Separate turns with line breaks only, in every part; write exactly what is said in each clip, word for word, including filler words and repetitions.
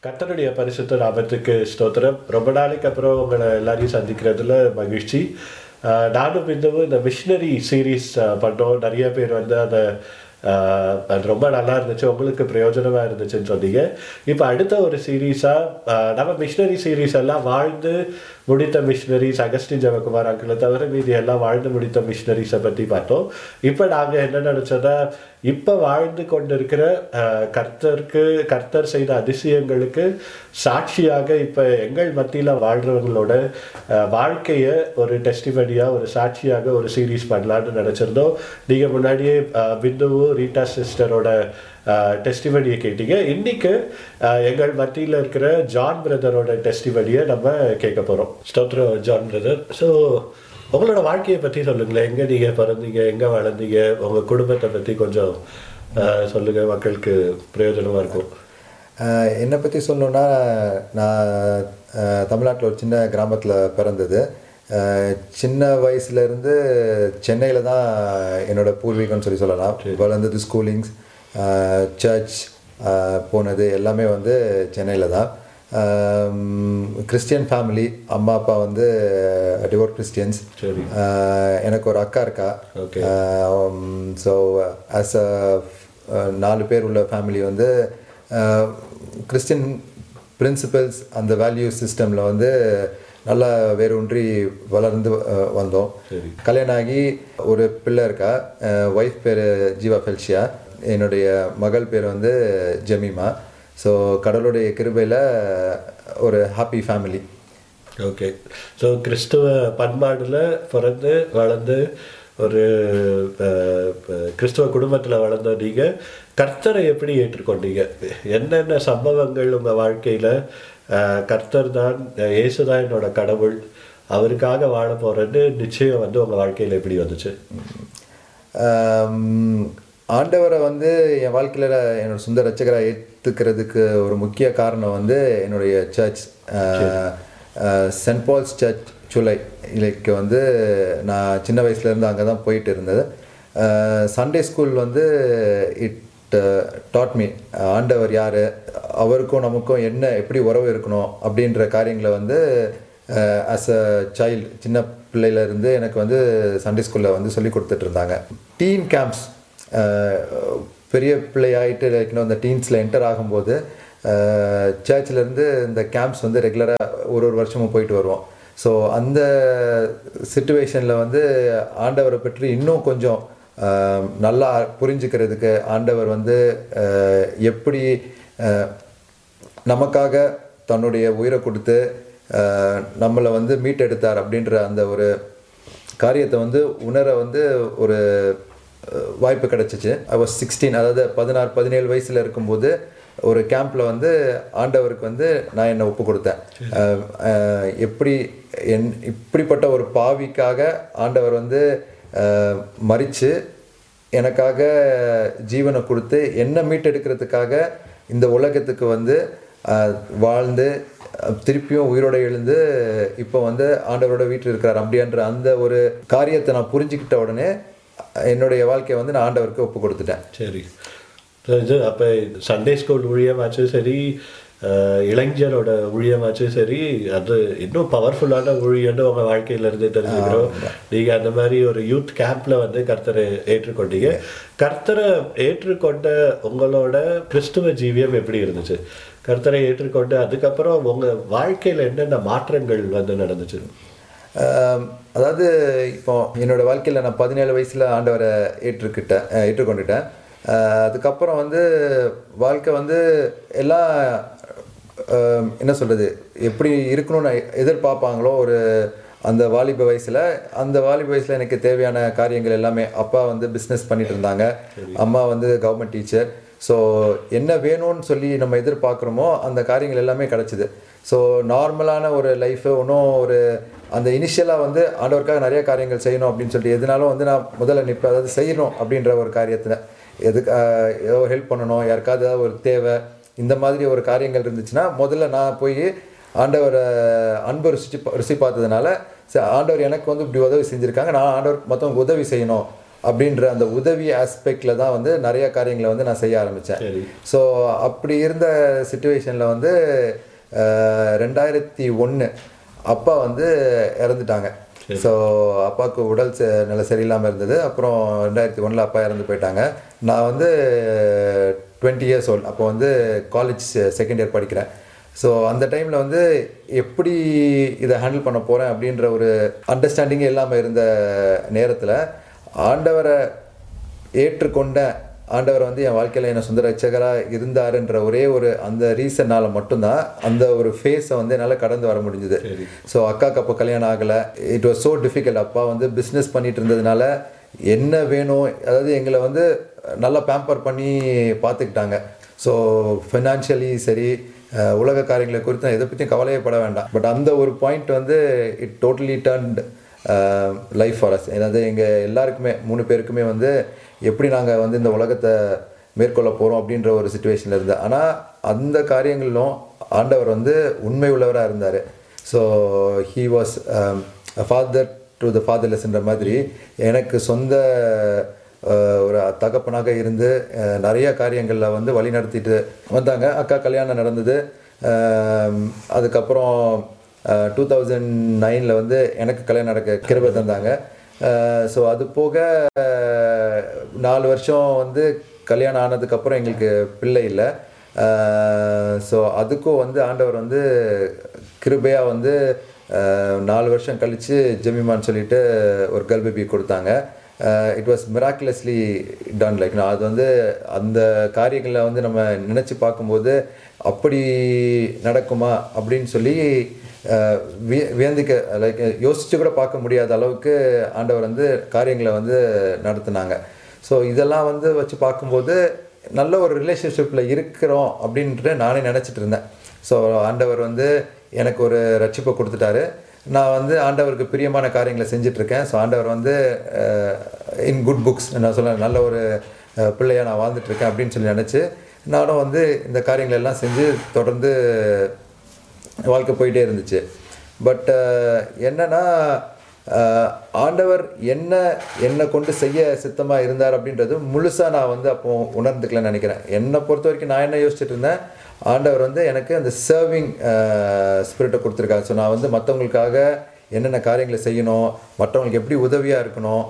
கர்த்தருடைய பரிசுத்த நாமத்துக்கு ஸ்தோத்திரம். ரொம்ப நாளைக்கு அப்புறம் உங்களை எல்லாரையும் சந்திக்கிறதுல மகிழ்ச்சி. ஆஹ் நானும் இன்னமும் இந்த மிஷினரி சீரீஸ் பண்ணோம். நிறைய பேர் வந்து அதை ஆஹ் அது ரொம்ப நல்லா இருந்துச்சு, உங்களுக்கு பிரயோஜனமாக இருந்துச்சுன்னு சொன்னீங்க. இப்போ அடுத்த ஒரு சீரீஸாக நம்ம மிஷினரி சீரீஸ் எல்லாம் வாழ்ந்து முடித்த மிஷினரிஸ், அகஸ்டின் ஜெயக்குமார் அங்கிளை தவிர மீதி எல்லாம் வாழ்ந்து முடித்த மிஷினரிஸை பற்றி பார்த்தோம். இப்போ நாங்கள் என்ன நினச்சோன்னா, இப்போ வாழ்ந்து கொண்டிருக்கிற கர்த்தருக்கு கர்த்தர் செய்த அதிசயங்களுக்கு சாட்சியாக இப்போ எங்கள் மத்தியில் வாழ்கிறவங்களோட வாழ்க்கையை ஒரு டெஸ்டிமனியாக, ஒரு சாட்சியாக ஒரு சீரீஸ் பண்ணலான்னு நினச்சிருந்தோம். நீங்கள் முன்னாடியே பிந்துவும் ரீட்டா சிஸ்டரோட டெஸ்டிமனியை கேட்டீங்க. இன்னைக்கு எங்கள் மத்தியில் இருக்கிற ஜான் பிரதரோட டெஸ்டிமனியை நம்ம கேட்க போகிறோம். ஸ்தோத்திரம் ஜான் பிரதர். ஸோ உங்களோட வாழ்க்கையை பற்றி சொல்லுங்களேன். எங்கே நீங்கள் பிறந்தீங்க, எங்கே வளர்ந்தீங்க, உங்கள் குடும்பத்தை பற்றி கொஞ்சம் சொல்லுங்கள், மக்களுக்கு பிரயோஜனமாக இருக்கும்.
என்னை பற்றி சொல்லணுன்னா, நான் தமிழ்நாட்டில் ஒரு சின்ன கிராமத்தில் பிறந்தது. சின்ன வயசுலேருந்து சென்னையில் தான் என்னோடய பூர்வீகம்னு சொல்லி சொல்லலாம். வளர்ந்தது, ஸ்கூலிங்ஸ், சர்ச் போனது எல்லாமே வந்து சென்னையில் தான். கிறிஸ்டியன் ஃபேமிலி, அம்மா அப்பா வந்து டிவோட் கிறிஸ்டியன்ஸ். எனக்கு ஒரு அக்கா இருக்கா. ஸோ ஆஸ் அ நாலு பேர் உள்ள ஃபேமிலி வந்து கிறிஸ்டியன் பிரின்சிபல்ஸ், அந்த வேல்யூ சிஸ்டமில் வந்து நல்லா வேரூன்றி வளர்ந்து வந்தோம். கல்யாணம் ஆகி ஒரு பிள்ளை இருக்கா. ஒய்ஃப் பேர் ஜீவா ஃபெல்ஷியா, என்னுடைய மகள் பேர் வந்து ஜெமிமா. ஸோ கடவுளுடைய கிருபையில் ஒரு ஹாப்பி ஃபேமிலி.
ஓகே. ஸோ கிறிஸ்துவ பண்பாடில் பிறந்து வளர்ந்து ஒரு கிறிஸ்துவ குடும்பத்தில் வளர்ந்த நீங்கள் கர்த்தரை எப்படி ஏற்றுக்கொண்டீங்க? என்னென்ன சம்பவங்கள் உங்கள் வாழ்க்கையில் கர்த்தர் தான், இயேசு தான் என்னோட கடவுள், அவருக்காக வாழ போகிறேன்னு நிச்சயம் வந்து உங்கள் வாழ்க்கையில் எப்படி வந்துச்சு?
ஆண்டவரை வந்து என் வாழ்க்கையில் என்னோட சொந்த ரட்சகராக ஏற்றுக்கிறதுக்கு ஒரு முக்கிய காரணம் வந்து என்னுடைய சர்ச், சென்ட் பால்ஸ் சர்ச் சூலை இலைக்கு வந்து நான் சின்ன வயசுலேருந்து அங்கே தான் போயிட்டு இருந்தது. சண்டே ஸ்கூல் வந்து இட் டாட் மீ ஆண்டவர் யார், அவருக்கும் நமக்கும் என்ன எப்படி உறவு இருக்கணும் அப்படின்ற காரியங்களை வந்து ஆஸ் அ சைல்டு, சின்ன பிள்ளையிலேருந்து எனக்கு வந்து சண்டே ஸ்கூலில் வந்து சொல்லி கொடுத்துட்டு இருந்தாங்க. டீன் கேம்ப்ஸ், பெரிய பிள்ளையாயிட்டு இருக்கணும், அந்த டீன்ஸில் என்டர் ஆகும்போது சர்ச்சிலேருந்து இந்த கேம்ப்ஸ் வந்து ரெகுலராக ஒரு ஒரு வருஷமும் போயிட்டு வருவோம். ஸோ அந்த சிச்சுவேஷனில் வந்து ஆண்டவரை பற்றி இன்னும் கொஞ்சம் நல்லா புரிஞ்சுக்கிறதுக்கு, ஆண்டவர் வந்து எப்படி நமக்காக தன்னுடைய உயிரை கொடுத்து நம்மளை வந்து மீட்டெடுத்தார் அப்படின்ற அந்த ஒரு காரியத்தை வந்து உணர வந்து ஒரு வாய்ப்பு கிடச்சிச்சு. ஐ வாஸ் சிக்ஸ்டீன், அதாவது பதினாறு பதினேழு வயசில் இருக்கும்போது ஒரு கேம்பில் வந்து ஆண்டவருக்கு வந்து நான் என்னை ஒப்பு கொடுத்தேன். எப்படி என் இப்படிப்பட்ட ஒரு பாவிக்காக ஆண்டவர் வந்து மரித்து எனக்காக ஜீவனை கொடுத்து என்னை மீட்டெடுக்கிறதுக்காக இந்த உலகத்துக்கு வந்து வாழ்ந்து திருப்பியும் உயிரோட எழுந்து இப்போ வந்து ஆண்டவரோட வீட்டில் இருக்கிறார் அப்படின்ற அந்த ஒரு காரியத்தை நான் புரிஞ்சுக்கிட்ட உடனே என்னுடைய வாழ்க்கையை வந்து நான் ஆண்டவருக்கு ஒப்பு கொடுத்துட்டேன்.
சரி. இது அப்போ சண்டே ஸ்கூல் ஊழியமாச்சும் சரி, இளைஞரோட ஊழியமாச்சும் சரி, அது இன்னும் பவர்ஃபுல்லான ஊழியன்னு உங்கள் வாழ்க்கையிலேருந்து தெரிஞ்சுக்கிறோம். நீங்கள் அந்த மாதிரி ஒரு யூத் கேம்பில் வந்து கர்த்தரை ஏற்றுக்கொண்டீங்க. கர்த்தரை ஏற்றுக்கொண்ட உங்களோட கிறிஸ்துவ ஜீவியம் எப்படி இருந்துச்சு? கர்த்தரை ஏற்றுக்கொண்டு அதுக்கப்புறம் உங்கள் வாழ்க்கையில் என்னென்ன மாற்றங்கள் வந்து நடந்துச்சு?
அதாவது இப்போ என்னோடய வாழ்க்கையில் நான் பதினேழு வயசில் ஆண்டவரை ஏற்றுக்கிட்டேன் ஏற்றுக்கொண்டுட்டேன். அதுக்கப்புறம் வந்து வாழ்க்கை வந்து எல்லாம் என்ன சொல்கிறது, எப்படி இருக்கணும்னு எதிர்பார்ப்பாங்களோ ஒரு அந்த வாலிப வயசில், அந்த வாலிப வயசில் எனக்கு தேவையான காரியங்கள் எல்லாமே, அப்பா வந்து பிஸ்னஸ் பண்ணிட்டு இருந்தாங்க, அம்மா வந்து கவர்மெண்ட் டீச்சர். ஸோ என்ன வேணும்னு சொல்லி நம்ம எதிர்பார்க்குறோமோ அந்த காரியங்கள் எல்லாமே கிடச்சிது. ஸோ நார்மலான ஒரு லைஃபு, ஒன்றும் ஒரு அந்த இனிஷியலாக வந்து ஆண்டவருக்காக நிறைய காரியங்கள் செய்யணும் அப்படின்னு சொல்லிட்டு எதுனாலும் வந்து நான் முதல்ல நிற்பேன். அதாவது செய்யணும் அப்படின்ற ஒரு காரியத்தில், எதுக்கு ஏதோ ஹெல்ப் பண்ணணும், யாருக்காவது ஏதாவது ஒரு தேவை, இந்த மாதிரி ஒரு காரியங்கள் இருந்துச்சுன்னா முதல்ல நான் போய் ஆண்டவரை அன்பு ருசி ருசி பார்த்ததுனால ஆண்டவர் எனக்கு வந்து இப்படி உதவி செஞ்சுருக்காங்க, நான் ஆண்டவருக்கு மற்றவங்க உதவி செய்யணும் அப்படின்ற அந்த உதவி ஆஸ்பெக்டில் தான் வந்து நிறைய காரியங்களை வந்து நான் செய்ய ஆரம்பித்தேன். ஸோ அப்படி இருந்த சுச்சுவேஷனில் வந்து ரெண்டாயிரத்தி ஒன்று அப்பா வந்து இறந்துட்டாங்க. ஸோ அப்பாவுக்கு உடல் நிலை சரியில்லாமல் இருந்தது. அப்புறம் ரெண்டாயிரத்தி ஒன்றில் அப்பா இறந்து போயிட்டாங்க. நான் வந்து டுவெண்ட்டி இயர்ஸ் ஓல்டு, அப்போ வந்து காலேஜ் செகண்ட் இயர் படிக்கிறேன். ஸோ அந்த டைமில் வந்து எப்படி இதை ஹேண்டில் பண்ண போகிறேன் அப்படின்ற ஒரு அண்டர்ஸ்டாண்டிங்கே இல்லாமல் இருந்த நேரத்தில் ஆண்டவரை ஏற்றுக்கொண்ட ஆண்டவர் வந்து என் வாழ்க்கையில் என்ன சொந்த ரட்சகராக இருந்தாருன்ற ஒரே ஒரு அந்த ரீசன்னால் மட்டும்தான் அந்த ஒரு ஃபேஸை வந்து என்னால் கடந்து வர முடிஞ்சுது. ஸோ அக்காவுக்கு அப்போ கல்யாணம் ஆகலை. It was so difficult. அப்பா வந்து பிஸ்னஸ் பண்ணிட்டு இருந்ததுனால என்ன வேணும், அதாவது எங்களை வந்து நல்லா பேம்பர் பண்ணி பார்த்துக்கிட்டாங்க. ஸோ ஃபினான்ஷியலி சரி, உலக காரியங்களை குறித்து நான் எதை பற்றியும் கவலையே பட வேண்டாம். பட் அந்த ஒரு பாயிண்ட் வந்து it totally turned life for us. அதாவது எங்கள் எல்லாருக்குமே மூணு பேருக்குமே வந்து எப்படி நாங்கள் வந்து இந்த உலகத்தை மேற்கொள்ள போகிறோம் அப்படின்ற ஒரு சுச்சுவேஷனில் இருந்தது. ஆனால் அந்த காரியங்களிலும் ஆண்டவர் வந்து உண்மை உள்ளவராக இருந்தார். So he was father to the ஃபாதர்லெஸ்ன்ற மாதிரி எனக்கு சொந்த ஒரு தகப்பனாக இருந்து நிறைய காரியங்களில் வந்து வழி நடத்திட்டு வந்தாங்க. அக்கா கல்யாணம் நடந்தது. அதுக்கப்புறம் டூ தௌசண்ட் நைனில் வந்து எனக்கு கல்யாணம் நடக்க கிருபை தந்தாங்க. ஸோ அது போக நாலு வருஷம் வந்து கல்யாணம் ஆனதுக்கப்புறம் எங்களுக்கு பிள்ளை இல்லை. ஸோ அதுக்கும் வந்து ஆண்டவர் வந்து கிருபையாக வந்து நாலு வருஷம் கழித்து ஜெமிமான்னு சொல்லிட்டு ஒரு கேர்ள் பேபி கொடுத்தாங்க. It was miraculously ton. Like நான் அது வந்து அந்த காரியங்களில் வந்து நம்ம நினச்சி பார்க்கும்போது அப்படி நடக்குமா அப்படின்னு சொல்லி வி வியந்திக்க லைக் யோசித்து கூட பார்க்க முடியாத அளவுக்கு ஆண்டவர் வந்து காரியங்களை வந்து நடத்துனாங்க. ஸோ இதெல்லாம் வந்து வச்சு பார்க்கும்போது நல்ல ஒரு ரிலேஷன்ஷிப்பில் இருக்கிறோம் அப்படின்ட்டு நானே நினச்சிட்டு இருந்தேன். ஸோ ஆண்டவர் வந்து எனக்கு ஒரு ரட்சிப்பை கொடுத்துட்டாரு. நான் வந்து ஆண்டவருக்கு பிரியமான காரியங்களை செஞ்சிட்ருக்கேன். ஸோ ஆண்டவர் வந்து இன் குட் புக்ஸ் நான் சொல்ல நல்ல ஒரு பிள்ளையாக நான் வாழ்ந்துட்டுருக்கேன் அப்படின்னு சொல்லி நினச்சி நானும் வந்து இந்த காரியங்கள் எல்லாம் செஞ்சு தொடர்ந்து வாழ்க்கை போயிட்டே இருந்துச்சு. பட் என்னன்னா ஆண்டவர் என்ன என்னை கொண்டு செய்ய சித்தமாக இருந்தார் அப்படின்றது முழுசாக நான் வந்து அப்போ உணர்ந்துக்கலன்னு நினைக்கிறேன். என்னை பொறுத்த வரைக்கும் நான் என்ன யோசிச்சுட்டு இருந்தேன், ஆண்டவர் வந்து எனக்கு அந்த சர்விங் ஸ்பிரிட்டை கொடுத்துருக்காங்க. ஸோ நான் வந்து மற்றவங்களுக்காக என்னென்ன காரியங்களை செய்யணும், மற்றவங்களுக்கு எப்படி உதவியாக இருக்கணும்,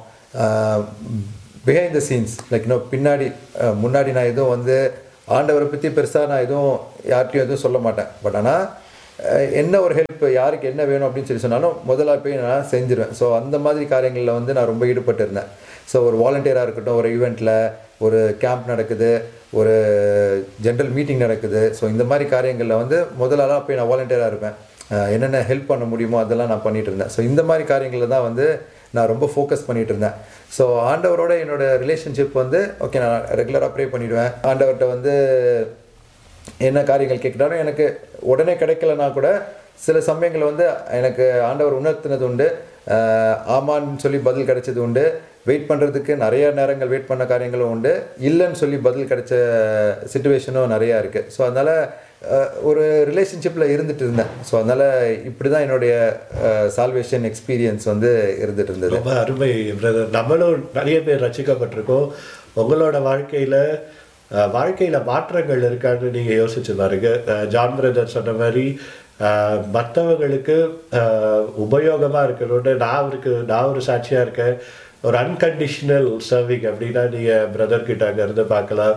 பிஹைண்ட் த சீன்ஸ் லைக் இன்னும் பின்னாடி முன்னாடி நான் எதுவும் வந்து ஆண்டவரை பற்றி பெருசாக நான் எதுவும் யார்கிட்டையும் எதுவும் சொல்ல மாட்டேன். பட் ஆனால் என்ன ஒரு ஹெல்ப் யாருக்கு என்ன வேணும் அப்படின்னு சொல்லி சொன்னாலும் முதல்ல போய் நான் செஞ்சிருவேன். ஸோ அந்த மாதிரி காரியங்களில் வந்து நான் ரொம்ப ஈடுபட்டு இருந்தேன். ஸோ ஒரு வாலண்டியராக இருக்கட்டும், ஒரு ஈவெண்ட்டில் ஒரு கேம்ப் நடக்குது, ஒரு ஜென்ரல் மீட்டிங் நடக்குது. ஸோ இந்த மாதிரி காரியங்களில் வந்து முதலாளாக போய் நான் வாலண்டியராக இருப்பேன். என்னென்ன ஹெல்ப் பண்ண முடியுமோ அதெல்லாம் நான் பண்ணிகிட்டு இருந்தேன். ஸோ இந்த மாதிரி காரியங்களில் தான் வந்து நான் ரொம்ப ஃபோக்கஸ் பண்ணிகிட்டு இருந்தேன். ஸோ ஆண்டவரோட என்னோடய ரிலேஷன்ஷிப் வந்து ஓகே, நான் ரெகுலராக ப்ரே பண்ணிவிடுவேன். ஆண்டவர்கிட்ட வந்து என்ன காரியங்கள் கேட்குறாலும் எனக்கு உடனே கிடைக்கலனா கூட சில சமயங்கள் வந்து எனக்கு ஆண்டவர் உணர்த்தினது உண்டு. ஆமான்னு சொல்லி பதில் கிடைச்சது உண்டு. வெயிட் பண்ணுறதுக்கு நிறைய நேரங்கள் வெயிட் பண்ண காரியங்களும் உண்டு. இல்லைன்னு சொல்லி பதில் கிடைச்ச சிச்சுவேஷனும் நிறையா இருக்குது. ஸோ அதனால் ஒரு ரிலேஷன்ஷிப்பில் இருந்துகிட்டு இருந்தேன். ஸோ அதனால் இப்படி தான் என்னுடைய சால்வேஷன் எக்ஸ்பீரியன்ஸ் வந்து இருந்துகிட்டு இருந்தது.
ரொம்ப அருமை பிரதர். நம்மளும் நிறைய பேர் ரசிக்கப்பட்டிருக்கோம். உங்களோட வாழ்க்கையில் வாழ்க்கையில் மாற்றங்கள் இருக்கான்னு நீங்கள் யோசிச்சு பாருங்க. ஜான் பிரதர் சொன்ன மாதிரி மற்றவங்களுக்கு உபயோகமாக இருக்கணும்னு நான் அவருக்கு நான் ஒரு சாட்சியாக இருக்கேன். ஒரு அன்கண்டிஷனல் சர்விங் அப்படின்னா நீங்கள் பிரதர்கிட்ட அங்கேருந்து பார்க்கலாம்.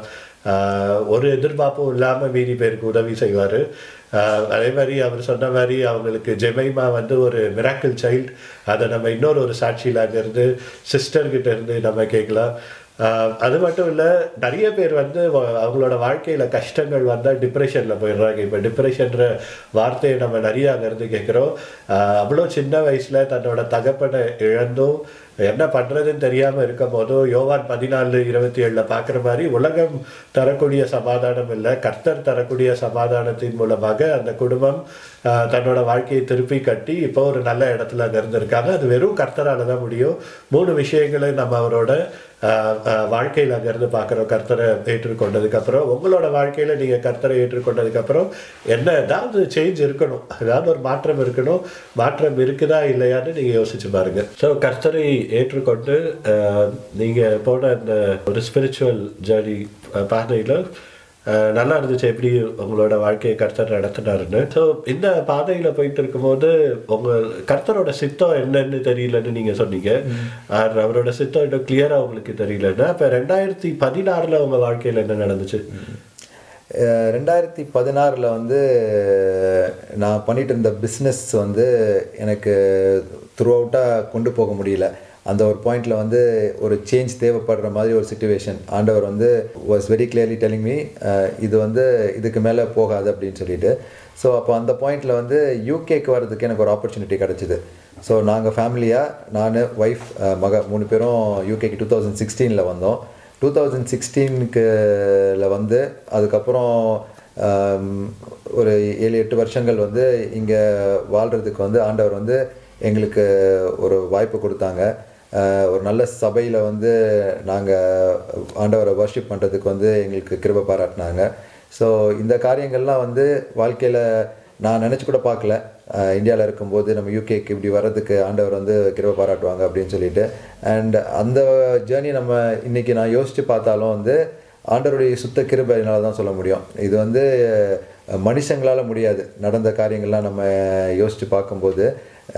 ஒரு எதிர்பார்ப்பும் இல்லாமல் மீதி பேருக்கு உதவி செய்வார். அதே மாதிரி அவர் சொன்ன மாதிரி அவங்களுக்கு ஜெமைமா வந்து ஒரு மிராக்கிள் சைல்டு. அதை நம்ம இன்னொரு ஒரு சாட்சியில் அங்கேருந்து சிஸ்டர்கிட்ட இருந்து நம்ம கேட்கலாம். அது மட்டும் இல்லை, நிறைய பேர் வந்து அவங்களோட வாழ்க்கையில் கஷ்டங்கள் வந்தால் டிப்ரெஷனில் போயிடுறாங்க. இப்போ டிப்ரெஷன்ற வார்த்தையை நம்ம நிறைய அங்கேருந்து கேட்குறோம். அவ்வளோ சின்ன வயசில் தன்னோட தகப்பனை இழந்தும் என்ன பண்ணுறதுன்னு தெரியாமல் இருக்கும் போதும் யோவான் பதினாலு இருபத்தி ஏழில் பார்க்குற மாதிரி உலகம் தரக்கூடிய சமாதானம் இல்லை, கர்த்தர் தரக்கூடிய சமாதானத்தின் மூலமாக அந்த குடும்பம் தன்னோட வாழ்க்கையை திருப்பி கட்டி இப்போ ஒரு நல்ல இடத்துல அங்கே இருந்திருக்காங்க. அது வெறும் கர்த்தரால் தான் முடியும். மூணு விஷயங்களை நம்ம அவரோட வாழ்க்கையில் அங்கேருந்து பார்க்குறோம். கர்த்தரை ஏற்றுக்கொண்டதுக்கப்புறம் உங்களோட வாழ்க்கையில் நீங்கள் கர்த்தரை ஏற்றுக்கொண்டதுக்கப்புறம் என்ன ஏதாவது சேஞ்ச் இருக்கணும், ஏதாவது ஒரு மாற்றம் இருக்கணும். மாற்றம் இருக்குதா இல்லையான்னு நீங்கள் யோசிச்சு பாருங்கள். ஸோ கர்த்தரை ஏற்றுக்கொண்டு நீங்கள் போன அந்த ஒரு ஸ்பிரிச்சுவல் ஜேர்னி பாதையில் நல்லா இருந்துச்சு எப்படி உங்களோட வாழ்க்கையை கர்த்தர் நடத்தினாருன்னு. ஸோ இந்த பாதையில் போயிட்டு இருக்கும்போது உங்கள் கர்த்தரோட சித்தம் என்னன்னு தெரியலன்னு நீங்கள் சொன்னீங்க. அவரோட சித்தம் இன்னும் கிளியராக உங்களுக்கு தெரியலன்னா இப்போ ரெண்டாயிரத்தி பதினாறில் உங்கள் வாழ்க்கையில் என்ன நடந்துச்சு?
ரெண்டாயிரத்தி பதினாறில் வந்து நான் பண்ணிட்டு இருந்த பிஸ்னஸ் வந்து எனக்கு த்ரூ அவுட்டாக கொண்டு போக முடியல. அந்த ஒரு பாயிண்டில் வந்து ஒரு சேஞ்ச் தேவைப்படுற மாதிரி ஒரு சிச்சுவேஷன். ஆண்டவர் வந்து was very clearly telling me இது வந்து இதுக்கு மேலே போகாது அப்படின்னு சொல்லிட்டு. ஸோ அப்போ அந்த பாயிண்டில் வந்து யூகேக்கு வர்றதுக்கு எனக்கு ஒரு ஆப்பர்ச்சுனிட்டி கிடச்சிது. ஸோ நாங்கள் ஃபேமிலியாக நான் ஒய்ஃப் மக மூணு பேரும் யூகேக்கு டூ தௌசண்ட் சிக்ஸ்டீனில் வந்தோம். டூ தௌசண்ட் சிக்ஸ்டீனுக்குல வந்து அதுக்கப்புறம் ஒரு ஏழு எட்டு வருஷங்கள் வந்து இங்கே வாழ்கிறதுக்கு வந்து ஆண்டவர் வந்து எங்களுக்கு ஒரு வாய்ப்பு கொடுத்தாங்க. ஒரு நல்ல சபையில் வந்து நாங்கள் ஆண்டவரை வர்ஷிப் பண்ணுறதுக்கு வந்து எங்களுக்கு கிருபை பாராட்டினாங்க. ஸோ இந்த காரியங்கள்லாம் வந்து வாழ்க்கையில் நான் நினச்சி கூட பார்க்கல. இந்தியாவில் இருக்கும்போது நம்ம யூகேக்கு இப்படி வர்றதுக்கு ஆண்டவர் வந்து கிருபை பாராட்டுவாங்க அப்படின்னு சொல்லிட்டு. அண்ட் அந்த ஜேர்னி நம்ம இன்றைக்கி நான் யோசித்து பார்த்தாலும் வந்து ஆண்டவருடைய சுத்த கிருபையினால தான் சொல்ல முடியும். இது வந்து மனுஷங்களால் முடியாது. நடந்த காரியங்கள்லாம் நம்ம யோசித்து பார்க்கும்போது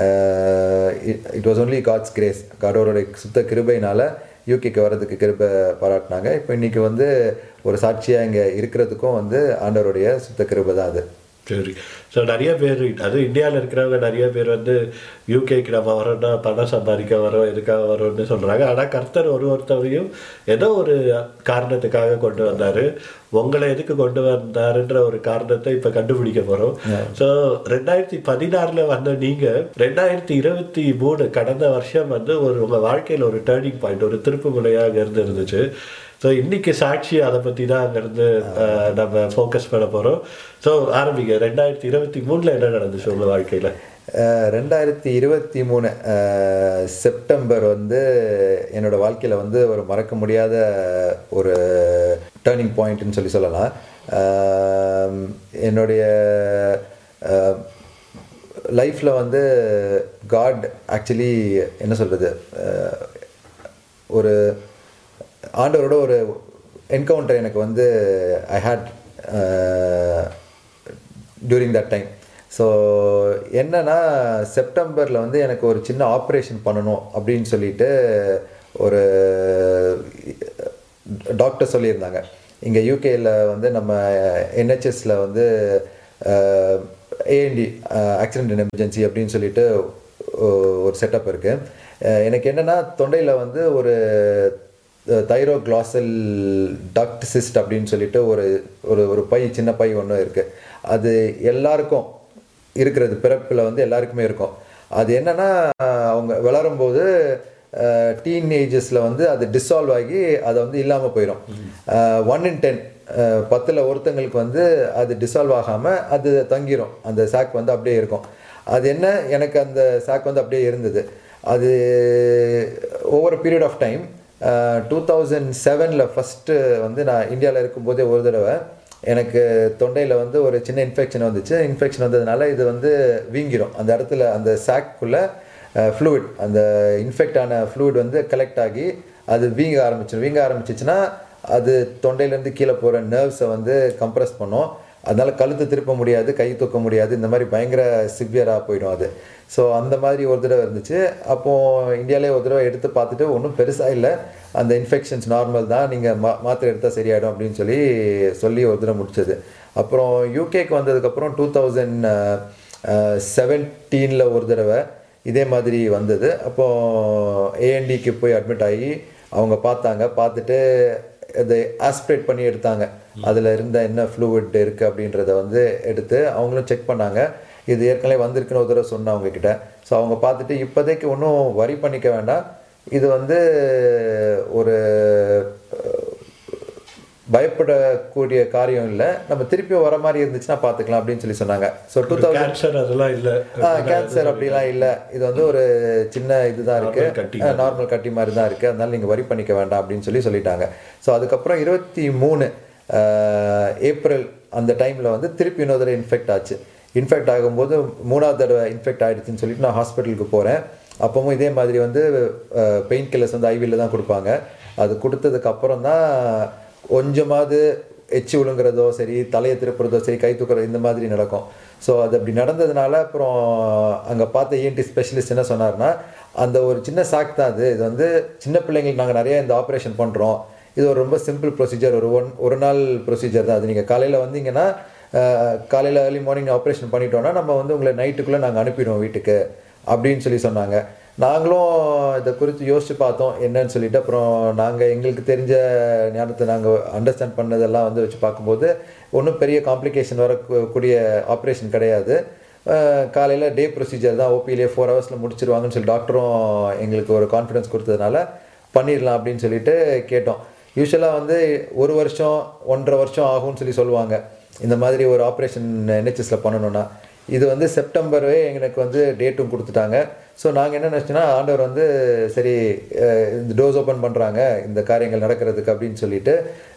it was only God's grace. கடவுளுடைய சுத்த கிருபையினால் யூகேக்கு வர்றதுக்கு கிருபை பாராட்டினாங்க. இப்போ இன்றைக்கி வந்து ஒரு சாட்சியாக இங்கே இருக்கிறதுக்கும் வந்து ஆண்டவருடைய சுத்த கிருபை தான் அது.
சரி. ஸோ நிறைய பேர் அதுவும் இந்தியாவில் இருக்கிறவங்க நிறைய பேர் வந்து யூகேக்கு நம்ம வரோன்னா பணம் சம்பாதிக்க வரோம் எதுக்காக வரோம்னு சொல்கிறாங்க. ஆனால் கர்த்தர் ஒரு ஒருத்தவரையும் ஏதோ ஒரு காரணத்துக்காக கொண்டு வந்தார். உங்களை எதுக்கு கொண்டு வந்தாருன்ற ஒரு காரணத்தை இப்போ கண்டுபிடிக்க போகிறோம். ஸோ ரெண்டாயிரத்தி பதினாறில் வந்த நீங்கள் ரெண்டாயிரத்தி இருபத்தி மூணு கடந்த வருஷம் வந்து ஒரு உங்கள் வாழ்க்கையில் ஒரு டேர்னிங் பாயிண்ட், ஒரு திருப்பு முனையாக இருந்து இருந்துச்சு. ஸோ இன்னைக்கு சாட்சி அதை பற்றி தான் அங்கேருந்து நம்ம ஃபோக்கஸ் பண்ண போகிறோம். ஸோ ஆரம்பிங்க. ரெண்டாயிரத்தி இருபத்தி மூணில் என்ன நடந்துச்சு உங்கள் வாழ்க்கையில்?
ரெண்டாயிரத்தி இருபத்தி மூணு செப்டம்பர் வந்து என்னோடய வாழ்க்கையில் வந்து ஒரு மறக்க முடியாத ஒரு டேர்னிங் பாயிண்ட்னு சொல்லி சொல்லலாம். என்னுடைய லைஃப்பில் வந்து காட் ஆக்சுவலி என்ன சொல்கிறது, ஒரு ஆண்டவரோட ஒரு என்கவுண்டர் எனக்கு வந்து ஐ had during that time. So என்னன்னா செப்டம்பரில் வந்து எனக்கு ஒரு சின்ன ஆப்ரேஷன் பண்ணணும் அப்படின்னு சொல்லிட்டு ஒரு டாக்டர் சொல்லியிருந்தாங்க. இங்கே யூகேயில் வந்து நம்ம என்ஹெச்எஸில் வந்து ஏஎன்டி ஆக்சிடென்ட் அண்ட் எமர்ஜென்சி அப்படின்னு சொல்லிட்டு ஒரு செட்டப் இருக்குது. எனக்கு என்னென்னா தொண்டையில் வந்து ஒரு தைரோக்ளாசல் டக்ட் சிஸ்ட் அப்படின்னு சொல்லிட்டு ஒரு ஒரு ஒரு பை, சின்ன பை ஒன்று இருக்குது. அது எல்லாருக்கும் இருக்கிறது, பிறப்பில் வந்து எல்லாருக்குமே இருக்கும். அது என்னென்னா அவங்க வளரும்போது டீன் ஏஜஸில் வந்து அது டிசால்வ் ஆகி அதை வந்து இல்லாமல் போயிடும். ஒன் இன் டென் பத்தில் ஒருத்தங்களுக்கு வந்து அது டிசால்வ் ஆகாமல் அது தங்கிடும். அந்த சாக் வந்து அப்படியே இருக்கும். அது என்ன, எனக்கு அந்த சாக் வந்து அப்படியே இருந்தது. அது over period of time two thousand செவனில் ஃபஸ்ட்டு வந்து நான் இந்தியாவில் இருக்கும்போதே ஒரு தடவை எனக்கு தொண்டையில் வந்து ஒரு சின்ன இன்ஃபெக்ஷன் வந்துச்சு. இன்ஃபெக்ஷன் வந்ததுனால இது வந்து வீங்கிடும். அந்த இடத்துல அந்த சாக்குள்ளே ஃப்ளூயிட், அந்த இன்ஃபெக்ட் ஆன ஃப்ளூயிட் வந்து கலெக்ட் ஆகி அது வீங்க ஆரம்பிச்சிடும். வீங்க ஆரம்பிச்சிச்சுன்னா அது தொண்டையிலேருந்து கீழே போகிற நர்வ்ஸை வந்து கம்ப்ரெஸ் பண்ணும். அதனால் கழுத்து திருப்ப முடியாது, கை தூக்க முடியாது, இந்த மாதிரி பயங்கர சிவியராக போயிடும் அது. ஸோ அந்த மாதிரி ஒரு தடவை இருந்துச்சு. அப்போது இந்தியாவிலே ஒரு தடவை எடுத்து பார்த்துட்டு ஒன்றும் பெருசாக இல்லை, அந்த இன்ஃபெக்ஷன்ஸ் நார்மல் தான், நீங்கள் மா மாத்திரை எடுத்தால் சரியாயிடும் அப்படின்னு சொல்லி சொல்லி ஒரு தடவை முடிச்சது. அப்புறம் யூகேக்கு வந்ததுக்கப்புறம் டூ தௌசண்ட் செவன்டீனில் ஒரு தடவை இதே மாதிரி வந்தது. அப்போது ஏஎன்டிக்கு போய் அட்மிட் ஆகி அவங்க பார்த்தாங்க. பார்த்துட்டு அதை ஆஸ்பிரேட் பண்ணி எடுத்தாங்க. அதில் இருந்த என்ன ஃப்ளூயிட் இருக்குது அப்படின்றத வந்து எடுத்து அவங்களும் செக் பண்ணாங்க. இது ஏற்கனவே வந்திருக்குன்னு ஒரு தடவை சொன்னேன் அவங்கக்கிட்ட. ஸோ அவங்க பார்த்துட்டு இப்போதைக்கு ஒன்றும் வரி பண்ணிக்க வேண்டாம், இது வந்து ஒரு பயப்படக்கூடிய காரியம் இல்லை, நம்ம திருப்பியும் வர மாதிரி இருந்துச்சுன்னா பார்த்துக்கலாம் அப்படின்னு சொல்லி சொன்னாங்க. ஸோ டூ தௌசண்ட்
அதெல்லாம் இல்லை,
கேன்சர் அப்படிலாம் இல்லை, இது வந்து ஒரு சின்ன இதுதான் இருக்குது, நார்மல் கட்டி மாதிரி தான் இருக்குது, அதனால நீங்கள் வரி பண்ணிக்க வேண்டாம் அப்படின்னு சொல்லி சொல்லிட்டாங்க. ஸோ அதுக்கப்புறம் இருபத்தி மூணு ஏப்ரல் அந்த டைமில் வந்து திருப்பி இன்னொரு தடவை இன்ஃபெக்ட் ஆச்சு. இன்ஃபெக்ட் ஆகும்போது மூணாவது தடவை இன்ஃபெக்ட் ஆகிடுச்சின்னு சொல்லிட்டு நான் ஹாஸ்பிட்டலுக்கு போகிறேன். அப்பவும் இதே மாதிரி வந்து பெயின் கில்லர்ஸ் வந்து ஐவியில் தான் கொடுப்பாங்க. அது கொடுத்ததுக்கு அப்புறம் தான் கொஞ்சமாவது எச்சி விழுங்குறதோ சரி, தலையை திருப்புறதோ சரி, கை தூக்குறதோ இந்த மாதிரி நடக்கும். ஸோ அது அப்படி நடந்ததுனால அப்புறம் அங்கே பார்த்த இஎன்டி ஸ்பெஷலிஸ்ட் என்ன சொன்னார்னா, அந்த ஒரு சின்ன சாக் தான் அது, இது வந்து சின்ன பிள்ளைங்களுக்கு நாங்கள் நிறைய இந்த ஆப்ரேஷன் பண்ணுறோம், இது ஒரு ரொம்ப சிம்பிள் ப்ரொசீஜர், ஒரு ஒன் ஒரு நாள் ப்ரொசீஜர் தான் அது. நீங்கள் காலையில் வந்தீங்கன்னா காலையில் ஏர்லி மார்னிங் ஆப்ரேஷன் பண்ணிட்டோன்னா நம்ம வந்து உங்களை நைட்டுக்குள்ளே நாங்கள் அனுப்பிடுவோம் வீட்டுக்கு அப்படின்னு சொல்லி சொன்னாங்க. நாங்களும் இதை குறித்து யோசித்து பார்த்தோம் என்னன்னு சொல்லிட்டு. அப்புறம் நாங்கள் எங்களுக்கு தெரிஞ்ச ஞானத்தை நாங்கள் அண்டர்ஸ்டாண்ட் பண்ணதெல்லாம் வந்து வச்சு பார்க்கும்போது ஒன்றும் பெரிய காம்ப்ளிகேஷன் வரக்கூடிய ஆப்ரேஷன் கிடையாது. காலையில் டே ப்ரொசீஜர் தான், ஓபியிலே ஃபோர் ஹவர்ஸில் முடிச்சிருவாங்கன்னு சொல்லி டாக்டரும் எங்களுக்கு ஒரு கான்ஃபிடன்ஸ் கொடுத்ததுனால பண்ணிடலாம் அப்படின்னு சொல்லிட்டு கேட்டோம். யூஸ்வலாக வந்து ஒரு வருஷம் ஒன்றரை வருஷம் ஆகும்னு சொல்லி சொல்லுவாங்க இந்த மாதிரி ஒரு ஆப்ரேஷன் என்ஹெச்எஸில் பண்ணணுன்னா. இது வந்து செப்டம்பரே எங்களுக்கு வந்து டேட்டும் கொடுத்துட்டாங்க. ஸோ நாங்கள் என்ன நினச்சோன்னா, ஆண்டவர் வந்து சரி இந்த டோஸ் ஓப்பன் பண்ணுறாங்க இந்த காரியங்கள் நடக்கிறதுக்கு அப்படின்னு சொல்லிட்டு